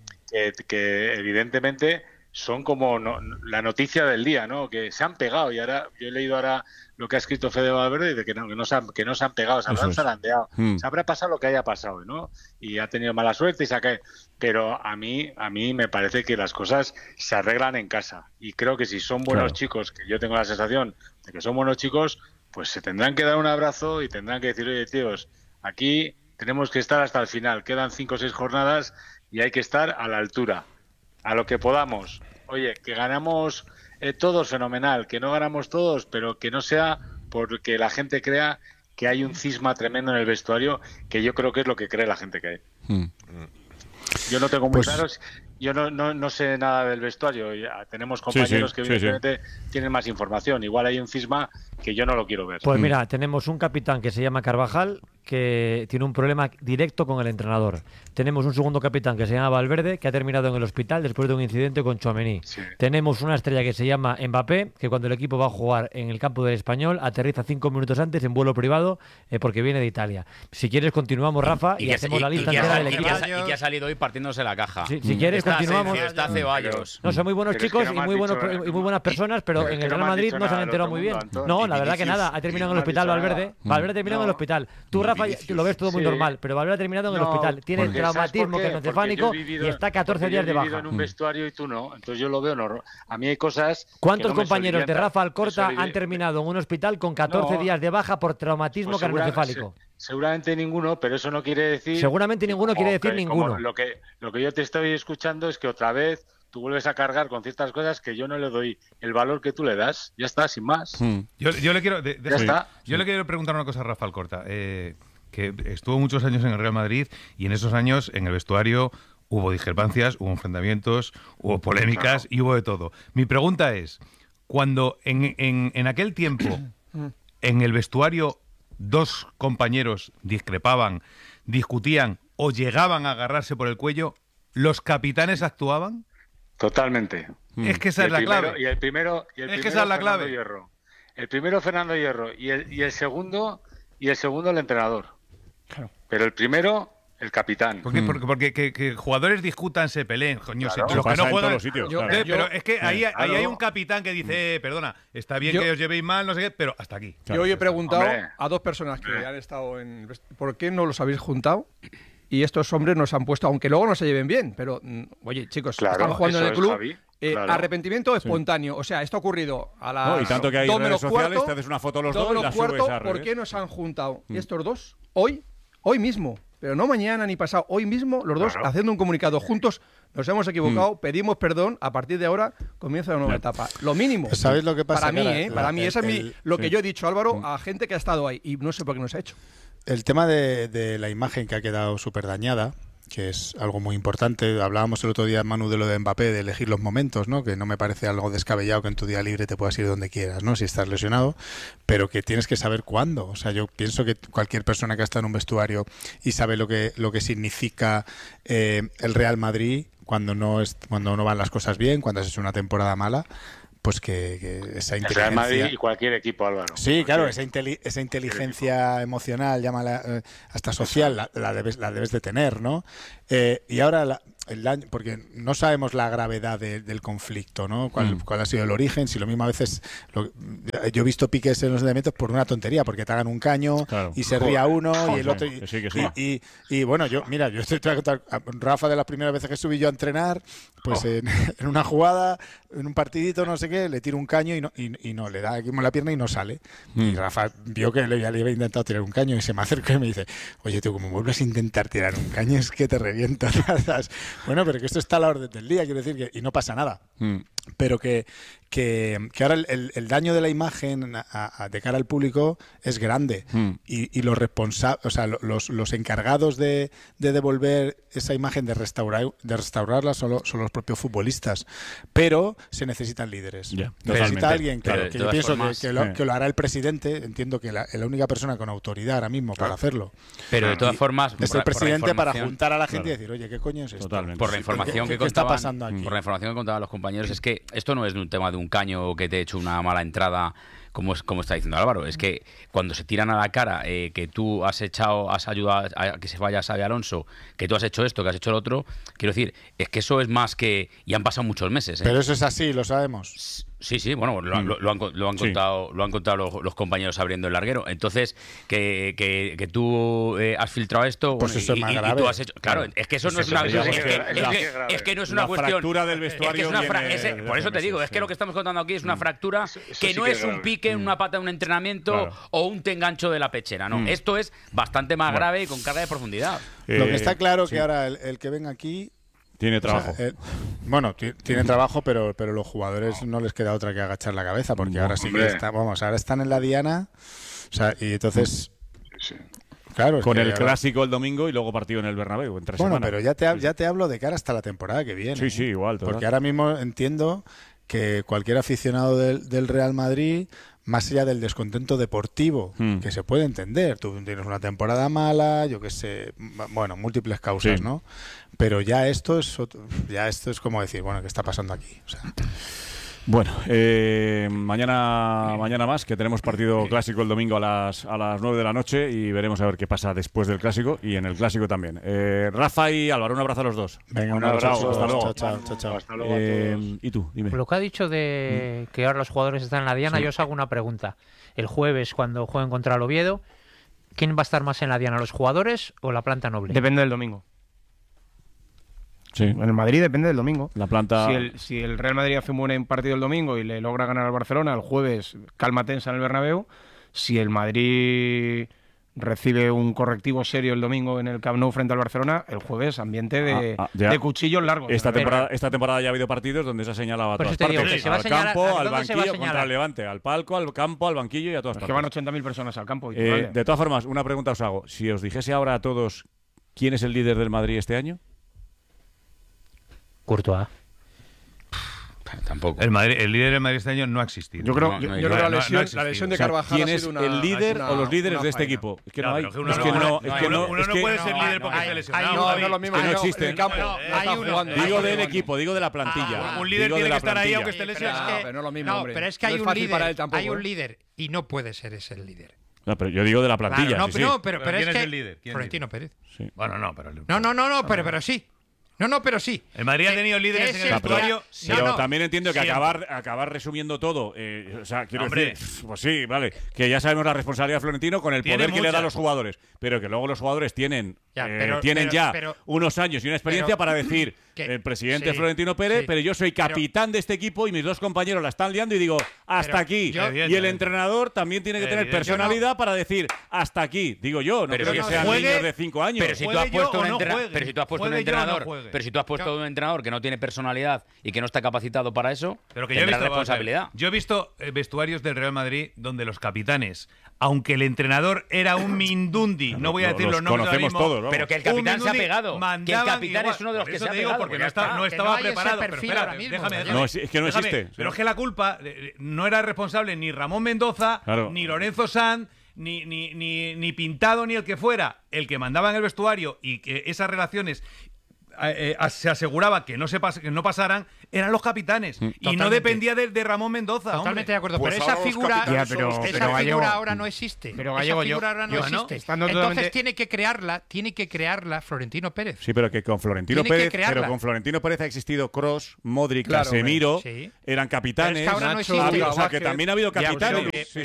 que evidentemente son como la noticia del día, ¿no? Que se han pegado, y ahora yo he leído lo que ha escrito Fede Valverde, de que no se han pegado, se habrán zarandeado, se habrá pasado lo que haya pasado, ¿no? Y ha tenido mala suerte y se ha caído. Pero a mí me parece que las cosas se arreglan en casa, y creo que si son buenos chicos, que yo tengo la sensación de que son buenos chicos, pues se tendrán que dar un abrazo y tendrán que decir: oye, tíos, aquí tenemos que estar hasta el final, quedan 5 o 6 jornadas y hay que estar a la altura, a lo que podamos. Oye, que ganamos todos, fenomenal, que no ganamos todos, pero que no sea porque la gente crea que hay un cisma tremendo en el vestuario, que yo creo que es lo que cree la gente que hay. Yo no tengo muy claro, yo no sé nada del vestuario, tenemos compañeros que evidentemente tienen más información, igual hay un cisma que yo no lo quiero ver. Pues mira, tenemos un capitán que se llama Carvajal, que tiene un problema directo con el entrenador. Tenemos un segundo capitán que se llama Valverde, que ha terminado en el hospital después de un incidente con Tchouaméni. Tenemos una estrella que se llama Mbappé, que cuando el equipo va a jugar en el campo del Español, aterriza 5 minutos antes en vuelo privado porque viene de Italia. Si quieres, continuamos, Rafa, y hacemos la lista entera del equipo. Y que ha salido hoy partiéndose la caja. Si quieres, continuamos. Está Ceballos. No, son muy buenos chicos y muy buenas personas, pero en el Real Madrid no se han enterado muy bien. No, la verdad que nada, ha terminado en el hospital Valverde. Valverde ha terminado en el hospital. Tú, Rafa, lo ves todo muy normal, pero Valverde ha terminado en el hospital. Tiene traumatismo craneoencefálico y está 14 días de baja. Yo he vivido en un vestuario y tú no, entonces yo lo veo normal. A mí hay cosas. ¿Cuántos compañeros de Rafa Alcorta han terminado en un hospital con 14 días de baja por traumatismo craneoencefálico? Seguramente ninguno, pero eso no quiere decir... Seguramente ninguno quiere decir ninguno. Lo que yo te estoy escuchando es que otra vez tú vuelves a cargar con ciertas cosas que yo no le doy el valor que tú le das. Ya está, sin más. Yo le quiero... Yo le quiero preguntar una cosa a Rafa Alcorta. Que estuvo muchos años en el Real Madrid, y en esos años en el vestuario hubo discrepancias, hubo enfrentamientos, hubo polémicas y hubo de todo. Mi pregunta es, cuando en aquel tiempo en el vestuario 2 compañeros discrepaban, discutían o llegaban a agarrarse por el cuello, ¿los capitanes actuaban? Totalmente. Es que esa es la clave. Y el primero es que esa es la clave. Hierro. El primero Fernando Hierro y el segundo el entrenador. Claro. Pero el primero, el capitán. Porque que jugadores discutan, se peleen, coño, claro, los que no juegan. Los sitios, pero es que ahí hay un capitán que dice, perdona, está bien que os llevéis mal, no sé qué, pero hasta aquí. Yo hoy he preguntado a 2 personas que han estado en... ¿Por qué no los habéis juntado? Y estos hombres nos han puesto, aunque luego no se lleven bien, pero, oye, chicos, están jugando en el club. Arrepentimiento espontáneo. O sea, esto ha ocurrido a las... y tanto que hay redes sociales, te haces una foto los dos y la subes a redes. ¿Por qué nos han juntado estos dos hoy mismo? Pero no mañana ni pasado, hoy mismo, los dos haciendo un comunicado juntos. Nos hemos equivocado, pedimos perdón, a partir de ahora comienza una nueva etapa. Lo mínimo. ¿Sabéis lo que pasa? Para mí, para mí, esa es lo que yo he dicho, Álvaro, a gente que ha estado ahí, y no sé por qué no se ha hecho. El tema de la imagen que ha quedado súper dañada, que es algo muy importante. Hablábamos el otro día, Manu, de lo de Mbappé, de elegir los momentos, ¿no? Que no me parece algo descabellado que en tu día libre te puedas ir donde quieras, ¿no? Si estás lesionado, pero que tienes que saber cuándo. O sea, yo pienso que cualquier persona que ha estado en un vestuario y sabe lo que significa el Real Madrid cuando no van las cosas bien, cuando has hecho una temporada mala, pues que esa El inteligencia... Real Madrid y cualquier equipo, Álvaro. Sí, claro, esa inteligencia emocional, llámala hasta social, la debes de tener, ¿no? Y ahora el daño, porque no sabemos la gravedad del conflicto, ¿no? ¿Cuál ha sido el origen? Si lo mismo a veces... yo he visto piques en los entrenamientos por una tontería, porque te hagan un caño y se ría uno y el otro... Y bueno, yo estoy tratando... Rafa, de las primeras veces que subí yo a entrenar, pues en una jugada, en un partidito, no sé qué, le tiro un caño y no le da aquí en la pierna y no sale. Y Rafa vio que ya le había intentado tirar un caño y se me acercó y me dice: oye, tú, como vuelves a intentar tirar un caño, es que te reviento. Bueno, pero que esto está a la orden del día, quiero decir, que y no pasa nada. Pero que ahora el daño de la imagen de cara al público es grande y los responsables, o sea, los encargados de devolver esa imagen, de restaurarla son los propios futbolistas, pero se necesitan líderes. Necesita alguien que yo pienso que lo hará el presidente. Entiendo que la única persona con autoridad ahora mismo para hacerlo, pero de todas formas es el presidente, para juntar a la gente y decir: oye, ¿qué coño es esto? Por la información ¿Qué está pasando aquí? Por la información que contaban los compañeros, es que esto no es un tema de un caño que te he hecho una mala entrada, como está diciendo Álvaro. Es que cuando se tiran a la cara que tú has ayudado a que se vaya Xabi Alonso, que tú has hecho esto, que has hecho lo otro, quiero decir, es que eso es más que... Y han pasado muchos meses. Pero eso es así, lo sabemos. Sí, bueno, lo han contado los compañeros abriendo el larguero. Entonces, que tú has filtrado esto, pues eso es más grave. Y tú has hecho, claro, es que eso no es una es que no es una cuestión. La fractura del vestuario. Por eso te digo, es que lo que estamos contando aquí es una fractura que no es un pique en una pata de un entrenamiento o un te engancho de la pechera, no. Esto es bastante más grave y con carga de profundidad. Lo que está claro es que ahora el que venga aquí tiene trabajo. Tiene trabajo, pero los jugadores no les queda otra que agachar la cabeza, porque ahora sí que ahora están en la diana, o sea, y entonces claro, con el clásico el domingo y luego partido en el Bernabéu en 3 semanas. Pero ya te hablo de cara hasta la temporada que viene. Sí, igual. Porque ahora mismo entiendo que cualquier aficionado del Real Madrid, más allá del descontento deportivo, que se puede entender, tú tienes una temporada mala, yo qué sé, bueno, múltiples causas, ¿no? Pero ya esto es como decir, bueno, ¿qué está pasando aquí? O sea, bueno, mañana más, que tenemos partido clásico el domingo a las 9 de la noche y veremos a ver qué pasa después del clásico y en el clásico también. Rafa y Álvaro, un abrazo a los dos. Venga, un abrazo. Hasta luego. Chao. Hasta luego a todos. ¿Y tú? Dime. Lo que ha dicho de que ahora los jugadores están en la diana, yo os hago una pregunta. El jueves, cuando jueguen contra el Oviedo, ¿quién va a estar más en la diana, los jugadores o la planta noble? Depende del domingo. Sí. En el Madrid depende del domingo. La planta... Si el Real Madrid hace un buen partido el domingo y le logra ganar al Barcelona, el jueves calma tensa en el Bernabéu. Si el Madrid recibe un correctivo serio el domingo en el Camp Nou frente al Barcelona, el jueves ambiente de cuchillos largos. Esta temporada ya ha habido partidos donde se ha señalado a todas partes. Al campo, al banquillo, contra el Levante, al palco, al campo, al banquillo y a todas partes. Que van 80.000 personas al campo. De todas formas, una pregunta os hago. Si os dijese ahora a todos quién es el líder del Madrid este año... Courtois. Tampoco. El líder del Madrid este año no ha existido. Yo creo que la lesión de Carvajal ¿quién ha es sido el líder o los líderes de este equipo? Es que no hay. Uno no puede ser líder porque esté lesionado. No, lo mismo que no existe. En el campo. Digo del equipo, digo de la plantilla. Un líder tiene que estar ahí aunque esté lesionado. Pero no es lo mismo, hombre. Pero es que hay un líder y no puede ser ese el líder. No, pero yo digo de la plantilla. Pero es que el líder? Florentino Pérez. Bueno, no, pero pero sí. No, pero sí. El Madrid ha tenido líderes en el vestuario. Pero también entiendo que acabar resumiendo todo, o sea, quiero decir, pues sí, vale, que ya sabemos la responsabilidad de Florentino con el poder que le da a los jugadores, pero que luego los jugadores tienen unos años y una experiencia para decir, el presidente Florentino Pérez, pero yo soy capitán de este equipo y mis dos compañeros la están liando y digo, hasta aquí. Y el entrenador también tiene que tener personalidad para decir, hasta aquí. Digo yo, no creo que sean niños de 5 años. Pero si tú has puesto un entrenador que no tiene personalidad y que no está capacitado para eso, tendrá responsabilidad. Yo he visto vestuarios del Real Madrid donde los capitanes, aunque el entrenador era un mindundi, no voy a decir los nombres ahora mismo, todos, pero que el capitán se ha pegado. Que el capitán es uno de los que se ha pegado. Porque no estaba preparado. Pero espera, déjame. No, es que no existe. Pero es que la culpa no era responsable ni Ramón Mendoza, ni Lorenzo Sanz, ni Pintado, ni el que fuera. El que mandaba en el vestuario y que esas relaciones se aseguraba que no pasaran eran los capitanes. Y no dependía de Ramón Mendoza. Totalmente de acuerdo. Pues pero esa figura, Gallego, ahora no existe. Pero Gallego, esa figura ahora no existe. Entonces tiene que crearla Florentino Pérez. Sí, pero que con Florentino Pérez ha existido Kroos, Modric, Casemiro, eran capitanes. Es que ahora no existe. O sea, que también ha habido capitanes.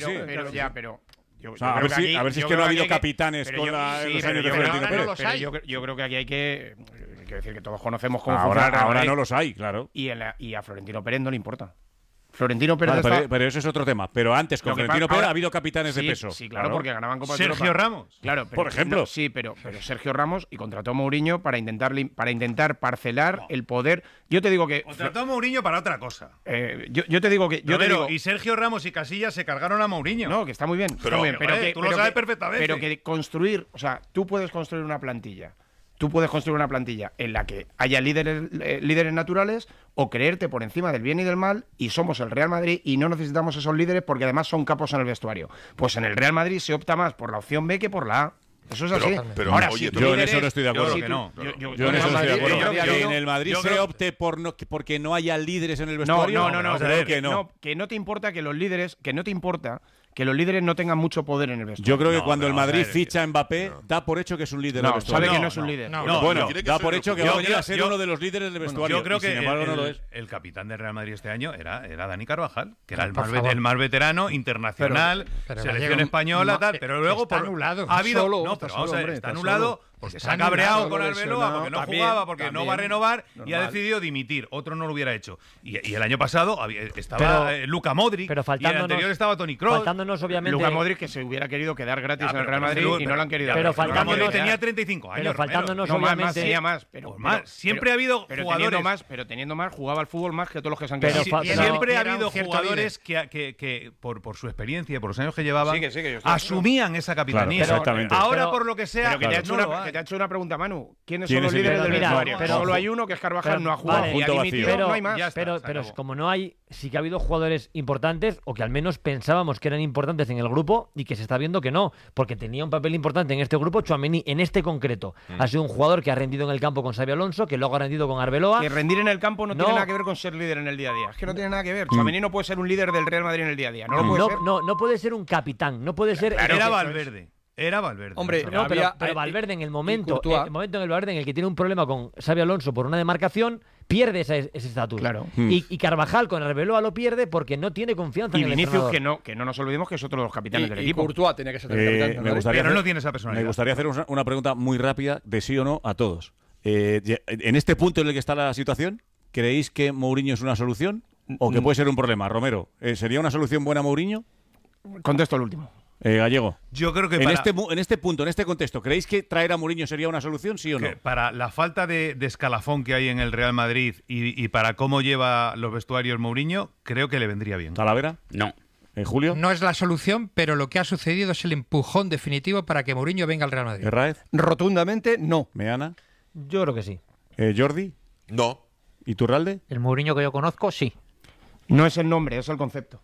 A ver si es que no ha habido capitanes con los años de Florentino Pérez. Pero yo creo que aquí hay que decir que todos conocemos cómo funciona. Ahora no los hay, claro. Y a Florentino Pérez no le importa. Florentino Pérez pero eso es otro tema. Pero antes, con Florentino Pérez ha habido capitanes de peso. Sí, claro, porque ganaban Copas de Europa. Sergio Ramos. Claro, por ejemplo. Sí, pero Sergio Ramos y contrató a Mourinho para intentar parcelar el poder. Yo te digo que... Contrató a Mourinho para otra cosa. Yo te digo que... Y Sergio Ramos y Casillas se cargaron a Mourinho. No, que está muy bien. Pero tú lo sabes perfectamente. Pero que construir... O sea, tú puedes construir una plantilla. Tú puedes construir una plantilla en la que haya líderes naturales o creerte por encima del bien y del mal, y somos el Real Madrid y no necesitamos esos líderes porque además son capos en el vestuario. Pues en el Real Madrid se opta más por la opción B que por la A. Eso es así. Pero ahora, oye, yo en eso no estoy de acuerdo. Yo en eso no estoy de acuerdo. Que en el Madrid se opte porque no haya líderes en el vestuario. No. Que no te importa que los líderes, que los líderes no tengan mucho poder en el vestuario. Yo creo que cuando el Madrid ficha a Mbappé, da por hecho que es un líder del vestuario. Sabe que no es un líder. Bueno, da por hecho que va a venir a ser uno de los líderes del vestuario. Yo creo que sin embargo, no lo es. El capitán del Real Madrid este año era Dani Carvajal, que era el más veterano, internacional, selección española, tal. Pero luego está anulado. Ha habido. Está anulado porque se ha cabreado con Arbeloa, porque no jugaba, porque no va a renovar y ha decidido dimitir. Otro no lo hubiera hecho. Y el año pasado estaba Luka Modric, y el anterior estaba Tony Kroos. Faltándonos, obviamente. Luka Modric, que se hubiera querido quedar gratis en el Real Madrid y no lo han querido. Pero Modric tenía 35 años. Pero faltándonos, obviamente. Siempre ha habido jugadores. Pero teniendo más, jugaba al fútbol más que todos los que se han quedado. Siempre ha habido jugadores que por su experiencia y por los años que llevaban, asumían esa capitanía. Exactamente. Ahora, por lo que sea, que te ha hecho una pregunta, Manu. ¿Quiénes son los líderes del vestuario? Solo hay uno, que es Carvajal, no ha jugado. No hay más. Pero como no hay, sí que ha habido jugadores importantes, o que al menos pensábamos que eran importantes en el grupo, y que se está viendo que no, porque tenía un papel importante en este grupo. Tchouaméni, en este concreto, ha sido un jugador que ha rendido en el campo con Xabi Alonso, que luego ha rendido con Arbeloa. Que rendir en el campo no tiene nada que ver con ser líder en el día a día. Es que no tiene nada que ver. Tchouaméni no puede ser un líder del Real Madrid en el día a día. No lo puede ser. No puede ser un capitán. No puede ser. Era Valverde. Hombre, pero Valverde en el momento en el que tiene un problema con Xabi Alonso por una demarcación, pierde ese estatus. Claro. Y Carvajal con Arbeloa lo pierde porque no tiene confianza en el entrenador. Y Vinicius, que no nos olvidemos que es otro de los capitanes del equipo. Y Courtois tenía que ser el capitán. Pero no tiene esa personalidad. Me gustaría hacer una pregunta muy rápida de sí o no a todos. En este punto en el que está la situación, ¿creéis que Mourinho es una solución o que puede ser un problema? Romero, ¿sería una solución buena Mourinho? Contesto el último. Gallego. Yo creo que en este punto, en este contexto, ¿creéis que traer a Mourinho sería una solución, sí o no? Para la falta de escalafón que hay en el Real Madrid y para cómo lleva los vestuarios Mourinho, creo que le vendría bien. ¿Talavera? No. ¿Julio? No es la solución, pero lo que ha sucedido es el empujón definitivo para que Mourinho venga al Real Madrid. ¿Herráez? Rotundamente no. ¿Meana? Yo creo que sí. ¿Jordi? No. ¿Y Turralde? El Mourinho que yo conozco, sí. No es el nombre, es el concepto.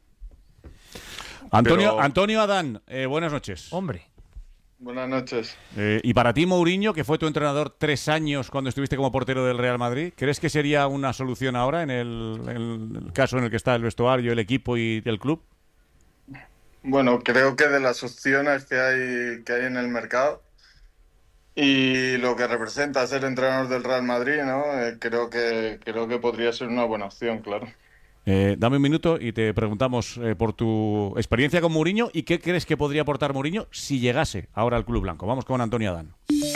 Antonio Adán, buenas noches. Hombre. Buenas noches. Y para ti, Mourinho, que fue tu entrenador 3 años cuando estuviste como portero del Real Madrid, ¿crees que sería una solución ahora en el caso en el que está el vestuario, el equipo y el club? Bueno, creo que de las opciones que hay en el mercado y lo que representa ser entrenador del Real Madrid, ¿no? Creo que podría ser una buena opción, claro. Dame un minuto y te preguntamos por tu experiencia con Mourinho y qué crees que podría aportar Mourinho si llegase ahora al Club Blanco. Vamos con Antonio Adán.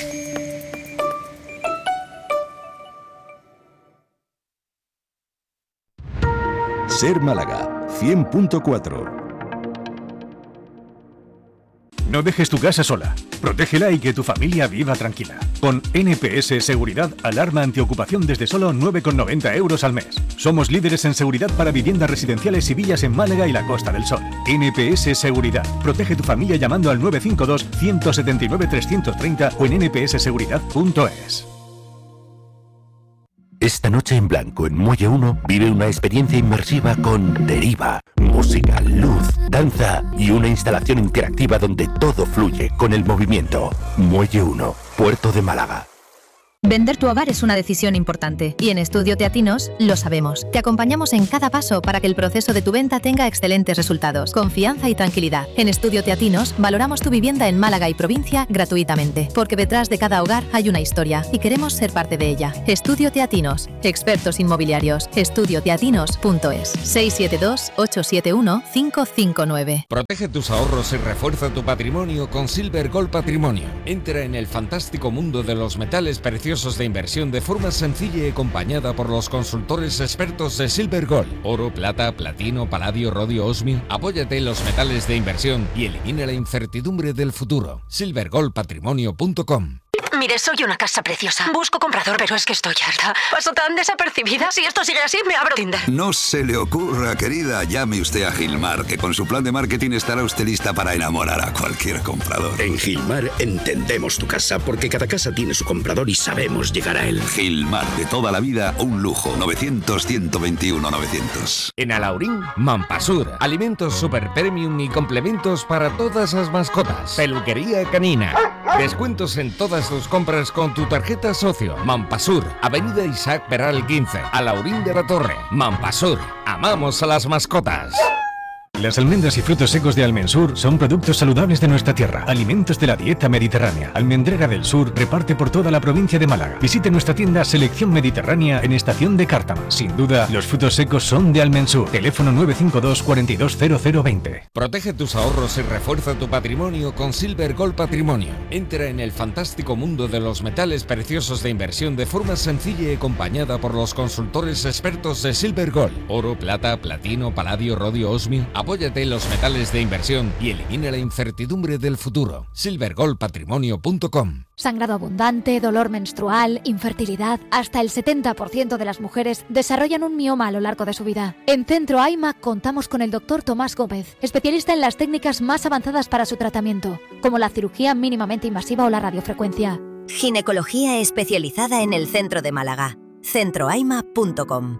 Ser Málaga 100.4. No dejes tu casa sola. Protégela y que tu familia viva tranquila. Con NPS Seguridad, alarma antiocupación desde solo 9,90 € al mes. Somos líderes en seguridad para viviendas residenciales y villas en Málaga y la Costa del Sol. NPS Seguridad. Protege tu familia llamando al 952-179-330 o en npsseguridad.es. Esta noche en blanco en Muelle 1 vive una experiencia inmersiva con Deriva, música, luz, danza y una instalación interactiva donde todo fluye con el movimiento. Muelle 1, Puerto de Málaga. Vender tu hogar es una decisión importante y en Estudio Teatinos lo sabemos. Te acompañamos en cada paso para que el proceso de tu venta tenga excelentes resultados, confianza y tranquilidad. En Estudio Teatinos valoramos tu vivienda en Málaga y provincia gratuitamente, porque detrás de cada hogar hay una historia y queremos ser parte de ella. Estudio Teatinos, expertos inmobiliarios. Estudioteatinos.es 672-871-559. Protege tus ahorros y refuerza tu patrimonio con Silver Gold Patrimonio. Entra en el fantástico mundo de los metales preciosos de inversión de forma sencilla y acompañada por los consultores expertos de Silver Gold. Oro, plata, platino, paladio, rodio, osmio. Apóyate en los metales de inversión y elimina la incertidumbre del futuro. silvergoldpatrimonio.com. Mire, soy una casa preciosa. Busco comprador, pero es que estoy harta. Paso tan desapercibida. Si esto sigue así, me abro Tinder. No se le ocurra, querida. Llame usted a Gilmar, que con su plan de marketing estará usted lista para enamorar a cualquier comprador. En Gilmar entendemos tu casa, porque cada casa tiene su comprador y sabemos llegar a él. Gilmar, de toda la vida, un lujo. 900-121-900. En Alaurín, Mampasur. Alimentos super premium y complementos para todas las mascotas. Peluquería canina. Descuentos en todas tus compras con tu tarjeta socio. Mampasur, Avenida Isaac Peral 15, Alaurín de la Torre. Mampasur, amamos a las mascotas. Las almendras y frutos secos de Almensur son productos saludables de nuestra tierra, alimentos de la dieta mediterránea. Almendrera del Sur reparte por toda la provincia de Málaga. Visite nuestra tienda Selección Mediterránea en Estación de Cártama. Sin duda, los frutos secos son de Almensur. Teléfono 952 420020. Protege tus ahorros y refuerza tu patrimonio con Silver Gold Patrimonio. Entra en el fantástico mundo de los metales preciosos de inversión de forma sencilla y acompañada por los consultores expertos de Silver Gold. Oro, plata, platino, paladio, rodio, osmio. Apóyate en los metales de inversión y elimina la incertidumbre del futuro. silvergoldpatrimonio.com. Sangrado abundante, dolor menstrual, infertilidad. Hasta el 70% de las mujeres desarrollan un mioma a lo largo de su vida. En Centro AIMA contamos con el Dr. Tomás Gómez, especialista en las técnicas más avanzadas para su tratamiento, como la cirugía mínimamente invasiva o la radiofrecuencia. Ginecología especializada en el centro de Málaga. centroaima.com.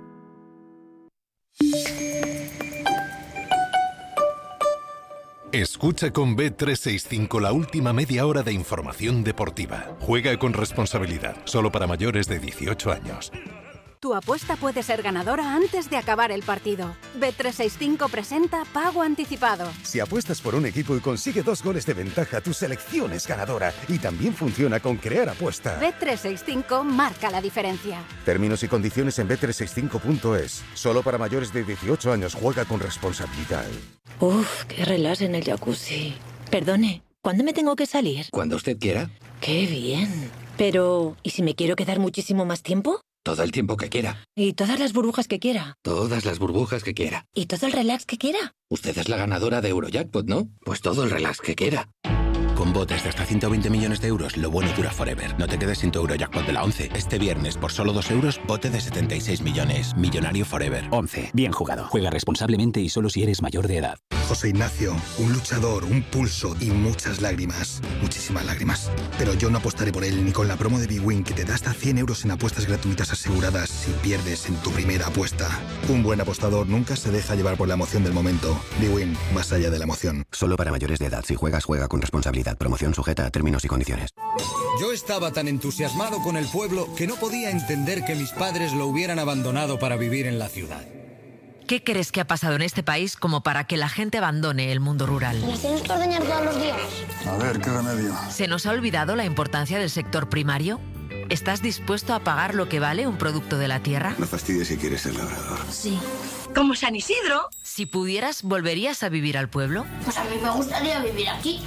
Escucha con Bet365 la última media hora de información deportiva. Juega con responsabilidad, solo para mayores de 18 años. Tu apuesta puede ser ganadora antes de acabar el partido. Bet365 presenta Pago Anticipado. Si apuestas por un equipo y consigue 2 goles de ventaja, tu selección es ganadora. Y también funciona con Crear Apuesta. Bet365 marca la diferencia. Términos y condiciones en bet365.es. Solo para mayores de 18 años. Juega con responsabilidad. Uf, qué relax en el jacuzzi. Perdone, ¿cuándo me tengo que salir? Cuando usted quiera. Qué bien. Pero, ¿y si me quiero quedar muchísimo más tiempo? Todo el tiempo que quiera. ¿Y todas las burbujas que quiera? Todas las burbujas que quiera. ¿Y todo el relax que quiera? Usted es la ganadora de Eurojackpot, ¿no? Pues todo el relax que quiera. Con botes de hasta 120 millones de euros, lo bueno dura forever. No te quedes sin tu Eurojackpot de la 11. Este viernes, por solo 2 euros, bote de 76 millones. Millonario forever. 11. Bien jugado. Juega responsablemente y solo si eres mayor de edad. José Ignacio, un luchador, un pulso y muchas lágrimas. Muchísimas lágrimas. Pero yo no apostaré por él ni con la promo de bwin que te da hasta 100 euros en apuestas gratuitas aseguradas si pierdes en tu primera apuesta. Un buen apostador nunca se deja llevar por la emoción del momento. bwin, más allá de la emoción. Solo para mayores de edad. Si juegas, juega con responsabilidad. Promoción sujeta a términos y condiciones. Yo estaba tan entusiasmado con el pueblo que no podía entender que mis padres lo hubieran abandonado para vivir en la ciudad. ¿Qué crees que ha pasado en este país como para que la gente abandone el mundo rural? ¿Nos tienes que ordeñar todos los días? A ver, ¿qué remedio? ¿Se nos ha olvidado la importancia del sector primario? ¿Estás dispuesto a pagar lo que vale un producto de la tierra? No fastidies si quieres ser labrador. Sí. Como San Isidro. Si pudieras, ¿volverías a vivir al pueblo? Pues a mí me gustaría vivir aquí.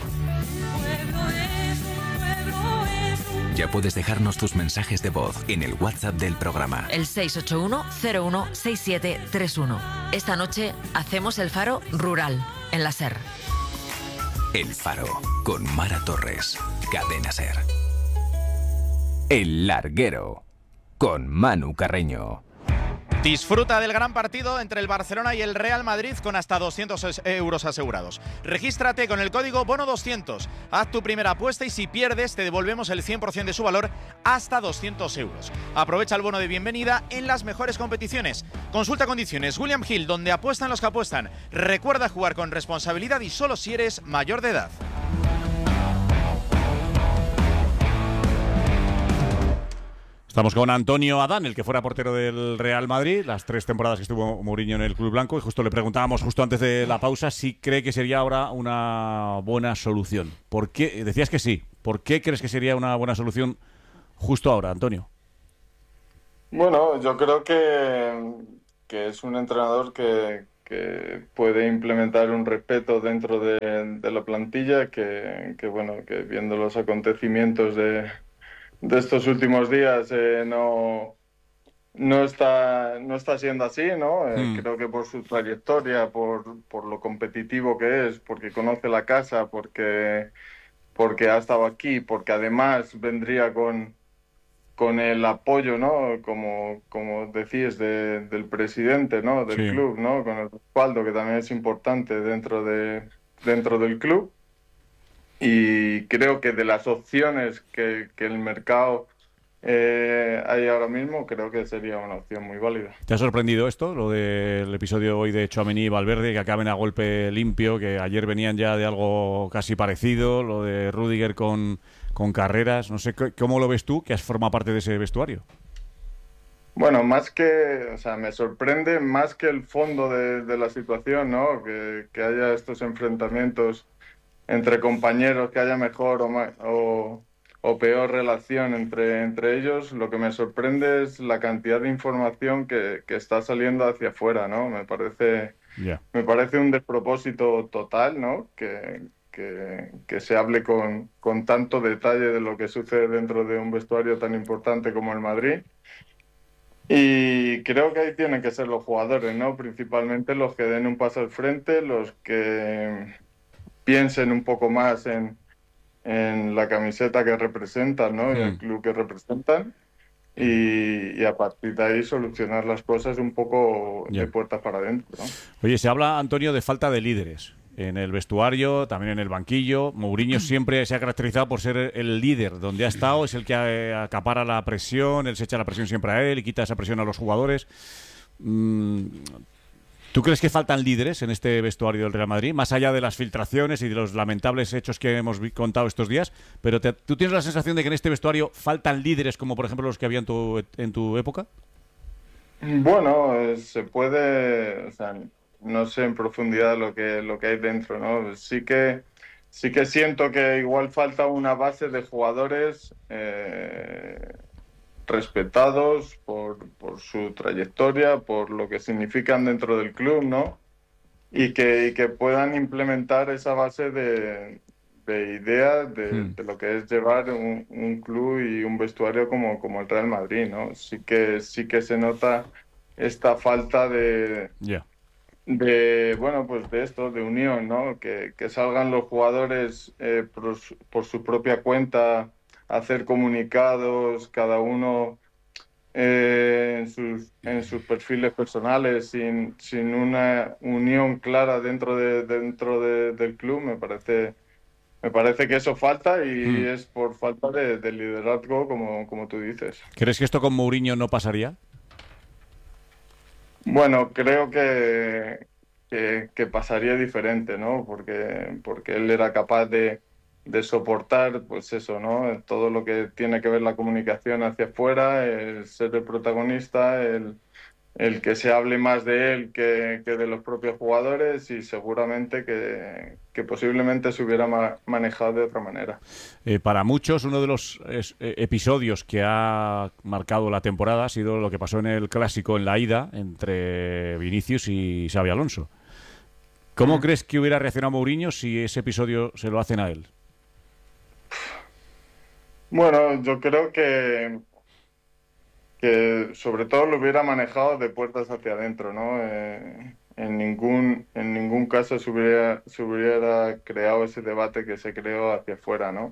Ya puedes dejarnos tus mensajes de voz en el WhatsApp del programa. El 681-016731. Esta noche hacemos el Faro Rural, en la SER. El Faro, con Mara Torres. Cadena SER. El Larguero, con Manu Carreño. Disfruta del gran partido entre el Barcelona y el Real Madrid con hasta 200 euros asegurados. Regístrate con el código BONO200. Haz tu primera apuesta y si pierdes te devolvemos el 100% de su valor hasta 200 euros. Aprovecha el bono de bienvenida en las mejores competiciones. Consulta condiciones. William Hill, donde apuestan los que apuestan. Recuerda jugar con responsabilidad y solo si eres mayor de edad. Estamos con Antonio Adán, el que fuera portero del Real Madrid, las 3 temporadas que estuvo Mourinho en el Club Blanco, y justo le preguntábamos justo antes de la pausa si cree que sería ahora una buena solución. ¿Por qué? Decías que sí. ¿Por qué crees que sería una buena solución justo ahora, Antonio? Bueno, yo creo que es un entrenador que puede implementar un respeto dentro de la plantilla, que viendo los acontecimientos de estos últimos días no está siendo así, ¿no? Creo que por su trayectoria, por lo competitivo que es, porque conoce la casa, porque ha estado aquí, porque además vendría con el apoyo, ¿no? Como decís, del presidente, ¿no? Del club, ¿no? Con el respaldo, que también es importante dentro del club. Y creo que de las opciones que el mercado hay ahora mismo, creo que sería una opción muy válida. ¿Te ha sorprendido esto, lo del episodio hoy de Tchouaméni y Valverde, que acaben a golpe limpio, que ayer venían ya de algo casi parecido, lo de Rüdiger con Carreras? No sé, ¿cómo lo ves tú, que has formado parte de ese vestuario? Bueno, me sorprende más que el fondo de la situación, ¿no? Que haya estos enfrentamientos entre compañeros, que haya mejor o peor relación entre ellos. Lo que me sorprende es la cantidad de información que está saliendo hacia afuera, ¿no? Me parece un despropósito total, ¿no? Que se hable con tanto detalle de lo que sucede dentro de un vestuario tan importante como el Madrid. Y creo que ahí tienen que ser los jugadores, ¿no? Principalmente los que den un paso al frente, los que piensen un poco más en la camiseta que representan, ¿no? Y el club que representan, y a partir de ahí solucionar las cosas un poco de puertas para adentro, ¿no? Oye, se habla, Antonio, de falta de líderes en el vestuario, también en el banquillo. Mourinho siempre se ha caracterizado por ser el líder. Donde ha estado es el que acapara la presión, él se echa la presión siempre a él y quita esa presión a los jugadores. ¿Tú crees que faltan líderes en este vestuario del Real Madrid, más allá de las filtraciones y de los lamentables hechos que hemos contado estos días? Pero ¿tú tienes la sensación de que en este vestuario faltan líderes como, por ejemplo, los que había en tu época? Bueno, se puede... no sé en profundidad lo que hay dentro, ¿no? Sí que siento que igual falta una base de jugadores respetados por su trayectoria, por lo que significan dentro del club, ¿no? Y que puedan implementar esa base de ideas de lo que es llevar un club y un vestuario como el Real Madrid, ¿no? Sí que se nota esta falta de unión, ¿no? Que salgan los jugadores por su propia cuenta, hacer comunicados, cada uno en sus perfiles personales, sin una unión clara dentro del club. Me parece que eso falta, y es por falta de liderazgo, como tú dices. ¿Crees que esto con Mourinho no pasaría? Bueno, creo que pasaría diferente, ¿no? Porque él era capaz de soportar, pues eso, ¿no? Todo lo que tiene que ver la comunicación hacia afuera, el ser el protagonista, el que se hable más de él que de los propios jugadores, y seguramente que posiblemente se hubiera manejado de otra manera. Para muchos, uno de los episodios que ha marcado la temporada ha sido lo que pasó en el Clásico, en la ida, entre Vinicius y Xabi Alonso. ¿Cómo crees que hubiera reaccionado Mourinho si ese episodio se lo hacen a él? Bueno, yo creo que sobre todo lo hubiera manejado de puertas hacia adentro, ¿no? En ningún caso se hubiera creado ese debate que se creó hacia afuera, ¿no?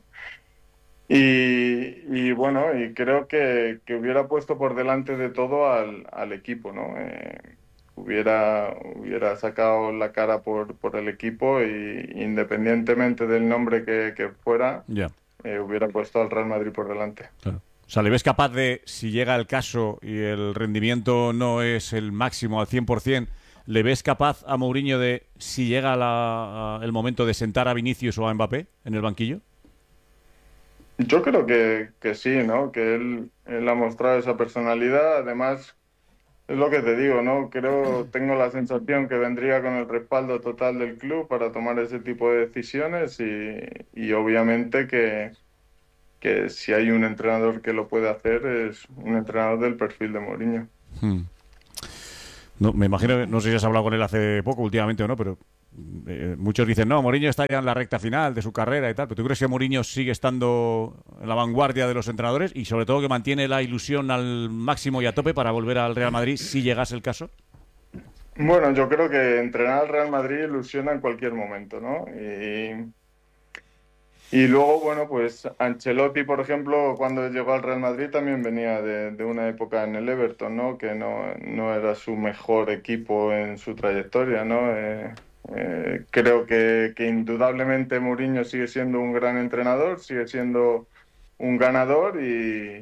Y creo que hubiera puesto por delante de todo al equipo, ¿no? Hubiera sacado la cara por el equipo, y independientemente del nombre que fuera, hubiera puesto al Real Madrid por delante. Claro. O sea, ¿le ves capaz de, si llega el caso y el rendimiento no es el máximo al 100%, ¿le ves capaz a Mourinho de, si llega el momento de sentar a Vinicius o a Mbappé en el banquillo? Yo creo que sí, ¿no? Que él ha mostrado esa personalidad. Además, es lo que te digo, ¿no? Tengo la sensación que vendría con el respaldo total del club para tomar ese tipo de decisiones y obviamente que si hay un entrenador que lo puede hacer es un entrenador del perfil de Mourinho. No, me imagino que, no sé si has hablado con él hace poco, últimamente o no, pero muchos dicen, no, Mourinho está ya en la recta final de su carrera y tal, pero ¿tú crees que Mourinho sigue estando en la vanguardia de los entrenadores y sobre todo que mantiene la ilusión al máximo y a tope para volver al Real Madrid si llegase el caso? Bueno, yo creo que entrenar al Real Madrid ilusiona en cualquier momento, ¿no? Y luego, bueno, pues Ancelotti, por ejemplo, cuando llegó al Real Madrid también venía de una época en el Everton, ¿no? Que no era su mejor equipo en su trayectoria, ¿no? Creo que indudablemente Mourinho sigue siendo un gran entrenador, sigue siendo un ganador y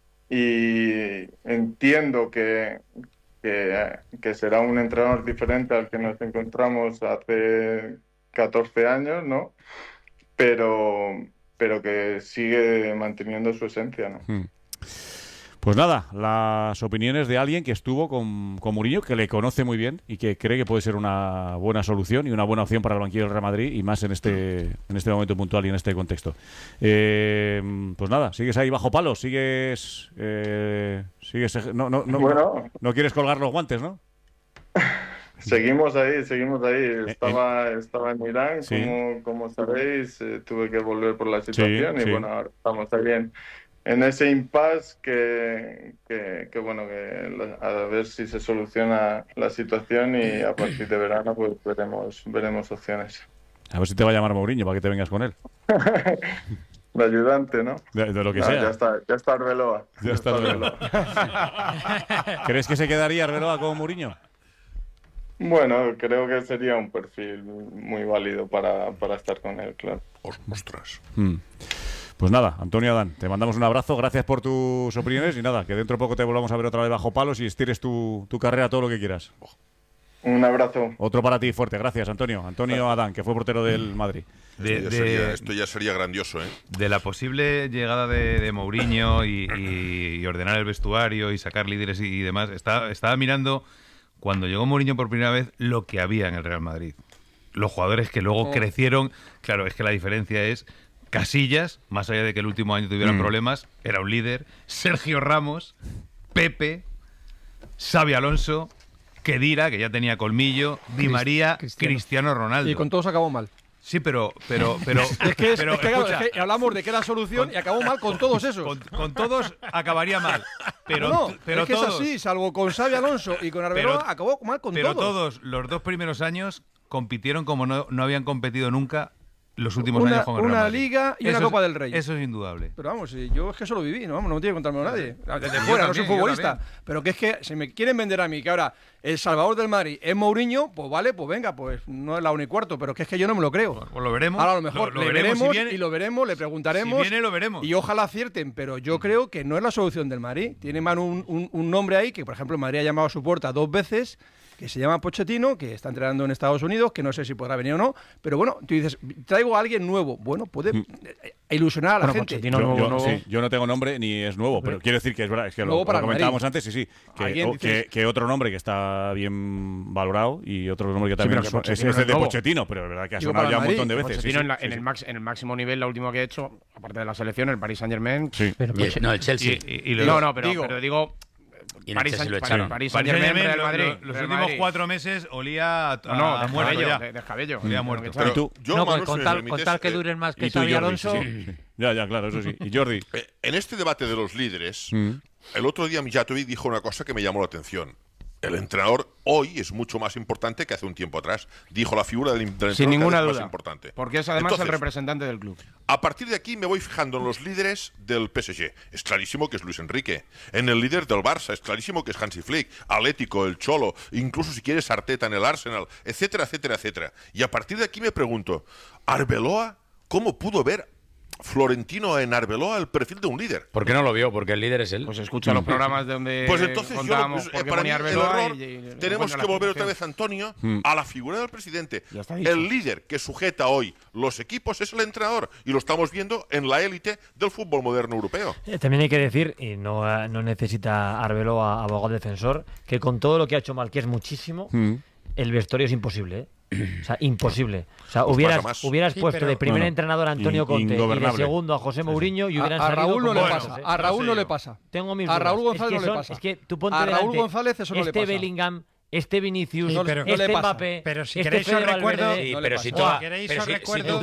entiendo que será un entrenador diferente al que nos encontramos hace 14 años, ¿no? Pero que sigue manteniendo su esencia, ¿no? Pues nada, las opiniones de alguien que estuvo con Mourinho, que le conoce muy bien y que cree que puede ser una buena solución y una buena opción para el banquillo del Real Madrid y más en este momento puntual y en este contexto. Pues nada, ¿sigues ahí bajo palos? ¿Sigues no quieres colgar los guantes, ¿no? Seguimos ahí. Estaba en Irán, sí. como sabéis, tuve que volver por la situación y sí. bueno, ahora estamos ahí en ese impasse que a ver si se soluciona la situación y a partir de verano pues veremos opciones. A ver si te va a llamar Mourinho para que te vengas con él. De ayudante, ¿no? De lo que sea. Ya está Arbeloa. Ya está Arbeloa. ¿Crees que se quedaría Arbeloa con Mourinho? Bueno, creo que sería un perfil muy válido para estar con él, claro. Ostras. Pues nada, Antonio Adán, te mandamos un abrazo, gracias por tus opiniones y nada, que dentro de poco te volvamos a ver otra vez bajo palos y estires tu carrera todo lo que quieras. Un abrazo. Otro para ti fuerte, gracias Antonio Adán, que fue portero del Madrid. Esto ya sería grandioso, ¿eh? De la posible llegada de Mourinho y ordenar el vestuario y sacar líderes y demás, estaba mirando cuando llegó Mourinho por primera vez lo que había en el Real Madrid. Los jugadores que luego crecieron, claro, es que la diferencia es Casillas, más allá de que el último año tuvieran problemas, era un líder. Sergio Ramos, Pepe, Xabi Alonso, Khedira, que ya tenía colmillo, Di María, Cristiano Ronaldo. Y con todos acabó mal. Sí, pero es que hablamos de que era la solución y acabó mal con todos esos. Con todos acabaría mal. Pero es que todos, es así, salvo con Xabi Alonso y con Arbeloa, acabó mal con todos. Pero todos, los dos primeros años, compitieron como no habían competido nunca los últimos años con el Real Madrid. Una Liga y una Copa del Rey. Eso es indudable. Pero vamos, yo es que eso lo viví, no me tiene que contármelo nadie. Desde fuera, no soy futbolista. Pero que es que si me quieren vender a mí que ahora el salvador del Madrid es Mourinho, pues vale, pues venga, pues no es la 1:15, pero que es que yo no me lo creo. Pues lo veremos. Ahora a lo mejor lo le veremos veremos si viene, y lo veremos, le preguntaremos. Si viene, lo veremos. Y ojalá acierten, pero yo creo que no es la solución del Madrid. Tiene más un nombre ahí que, por ejemplo, el Madrid ha llamado a su puerta 2 veces, que se llama Pochettino, que está entrenando en Estados Unidos, que no sé si podrá venir o no, pero bueno, tú dices, traigo a alguien nuevo. Bueno, puede ilusionar a la gente. Yo no tengo nombre ni es nuevo, pero quiero decir que es verdad, es que lo comentábamos antes, que otro nombre que está bien valorado y otro nombre que también es el de Pochettino, pero es verdad que ha sonado ya un montón de veces. En el máximo nivel, la última que he hecho, aparte de la selección, el Paris Saint-Germain. Sí. El Chelsea. Pero digo París Saint-Germain, Real Madrid. Los últimos 4 meses olía a muerto ya. Descabello. Olía muerto. Con tal que duren más que Xabi Alonso. Ya, claro, eso sí. Y Jordi. En este debate de los líderes, el otro día Mijatovic dijo una cosa que me llamó la atención. El entrenador hoy es mucho más importante que hace un tiempo atrás. Dijo la figura del entrenador sin ninguna es duda, más importante. Porque es además el representante del club. A partir de aquí me voy fijando en los líderes del PSG. Es clarísimo que es Luis Enrique. En el líder del Barça es clarísimo que es Hansi Flick. Atlético, el Cholo, incluso si quieres Arteta en el Arsenal, etcétera, etcétera, etcétera. Y a partir de aquí me pregunto, ¿Arbeloa cómo pudo ver Florentino en Arbeloa el perfil de un líder. ¿Por qué no lo vio? Porque el líder es él. Pues escucha los programas de donde pues entonces contábamos para mí el error, tenemos que volver otra vez, Antonio, a la figura del presidente. El líder que sujeta hoy los equipos es el entrenador, y lo estamos viendo en la élite del fútbol moderno europeo. También hay que decir, y no necesita Arbeloa abogado defensor, que con todo lo que ha hecho mal, que es muchísimo, el vestuario es imposible, ¿eh? O sea, imposible. O sea, Pues hubieras puesto de primer entrenador a Antonio Conte y de segundo a José Mourinho y hubieran salido. A Raúl no le pasa. A Raúl no le pasa. Tengo mis a dudas. Raúl González no le pasa. Es que tú ponte a delante Raúl González eso no le pasa. Este Bellingham, este Vinicius, no le pasa. Mbappé, pero si este queréis Fede os recuerdo, Valverde, pero si tú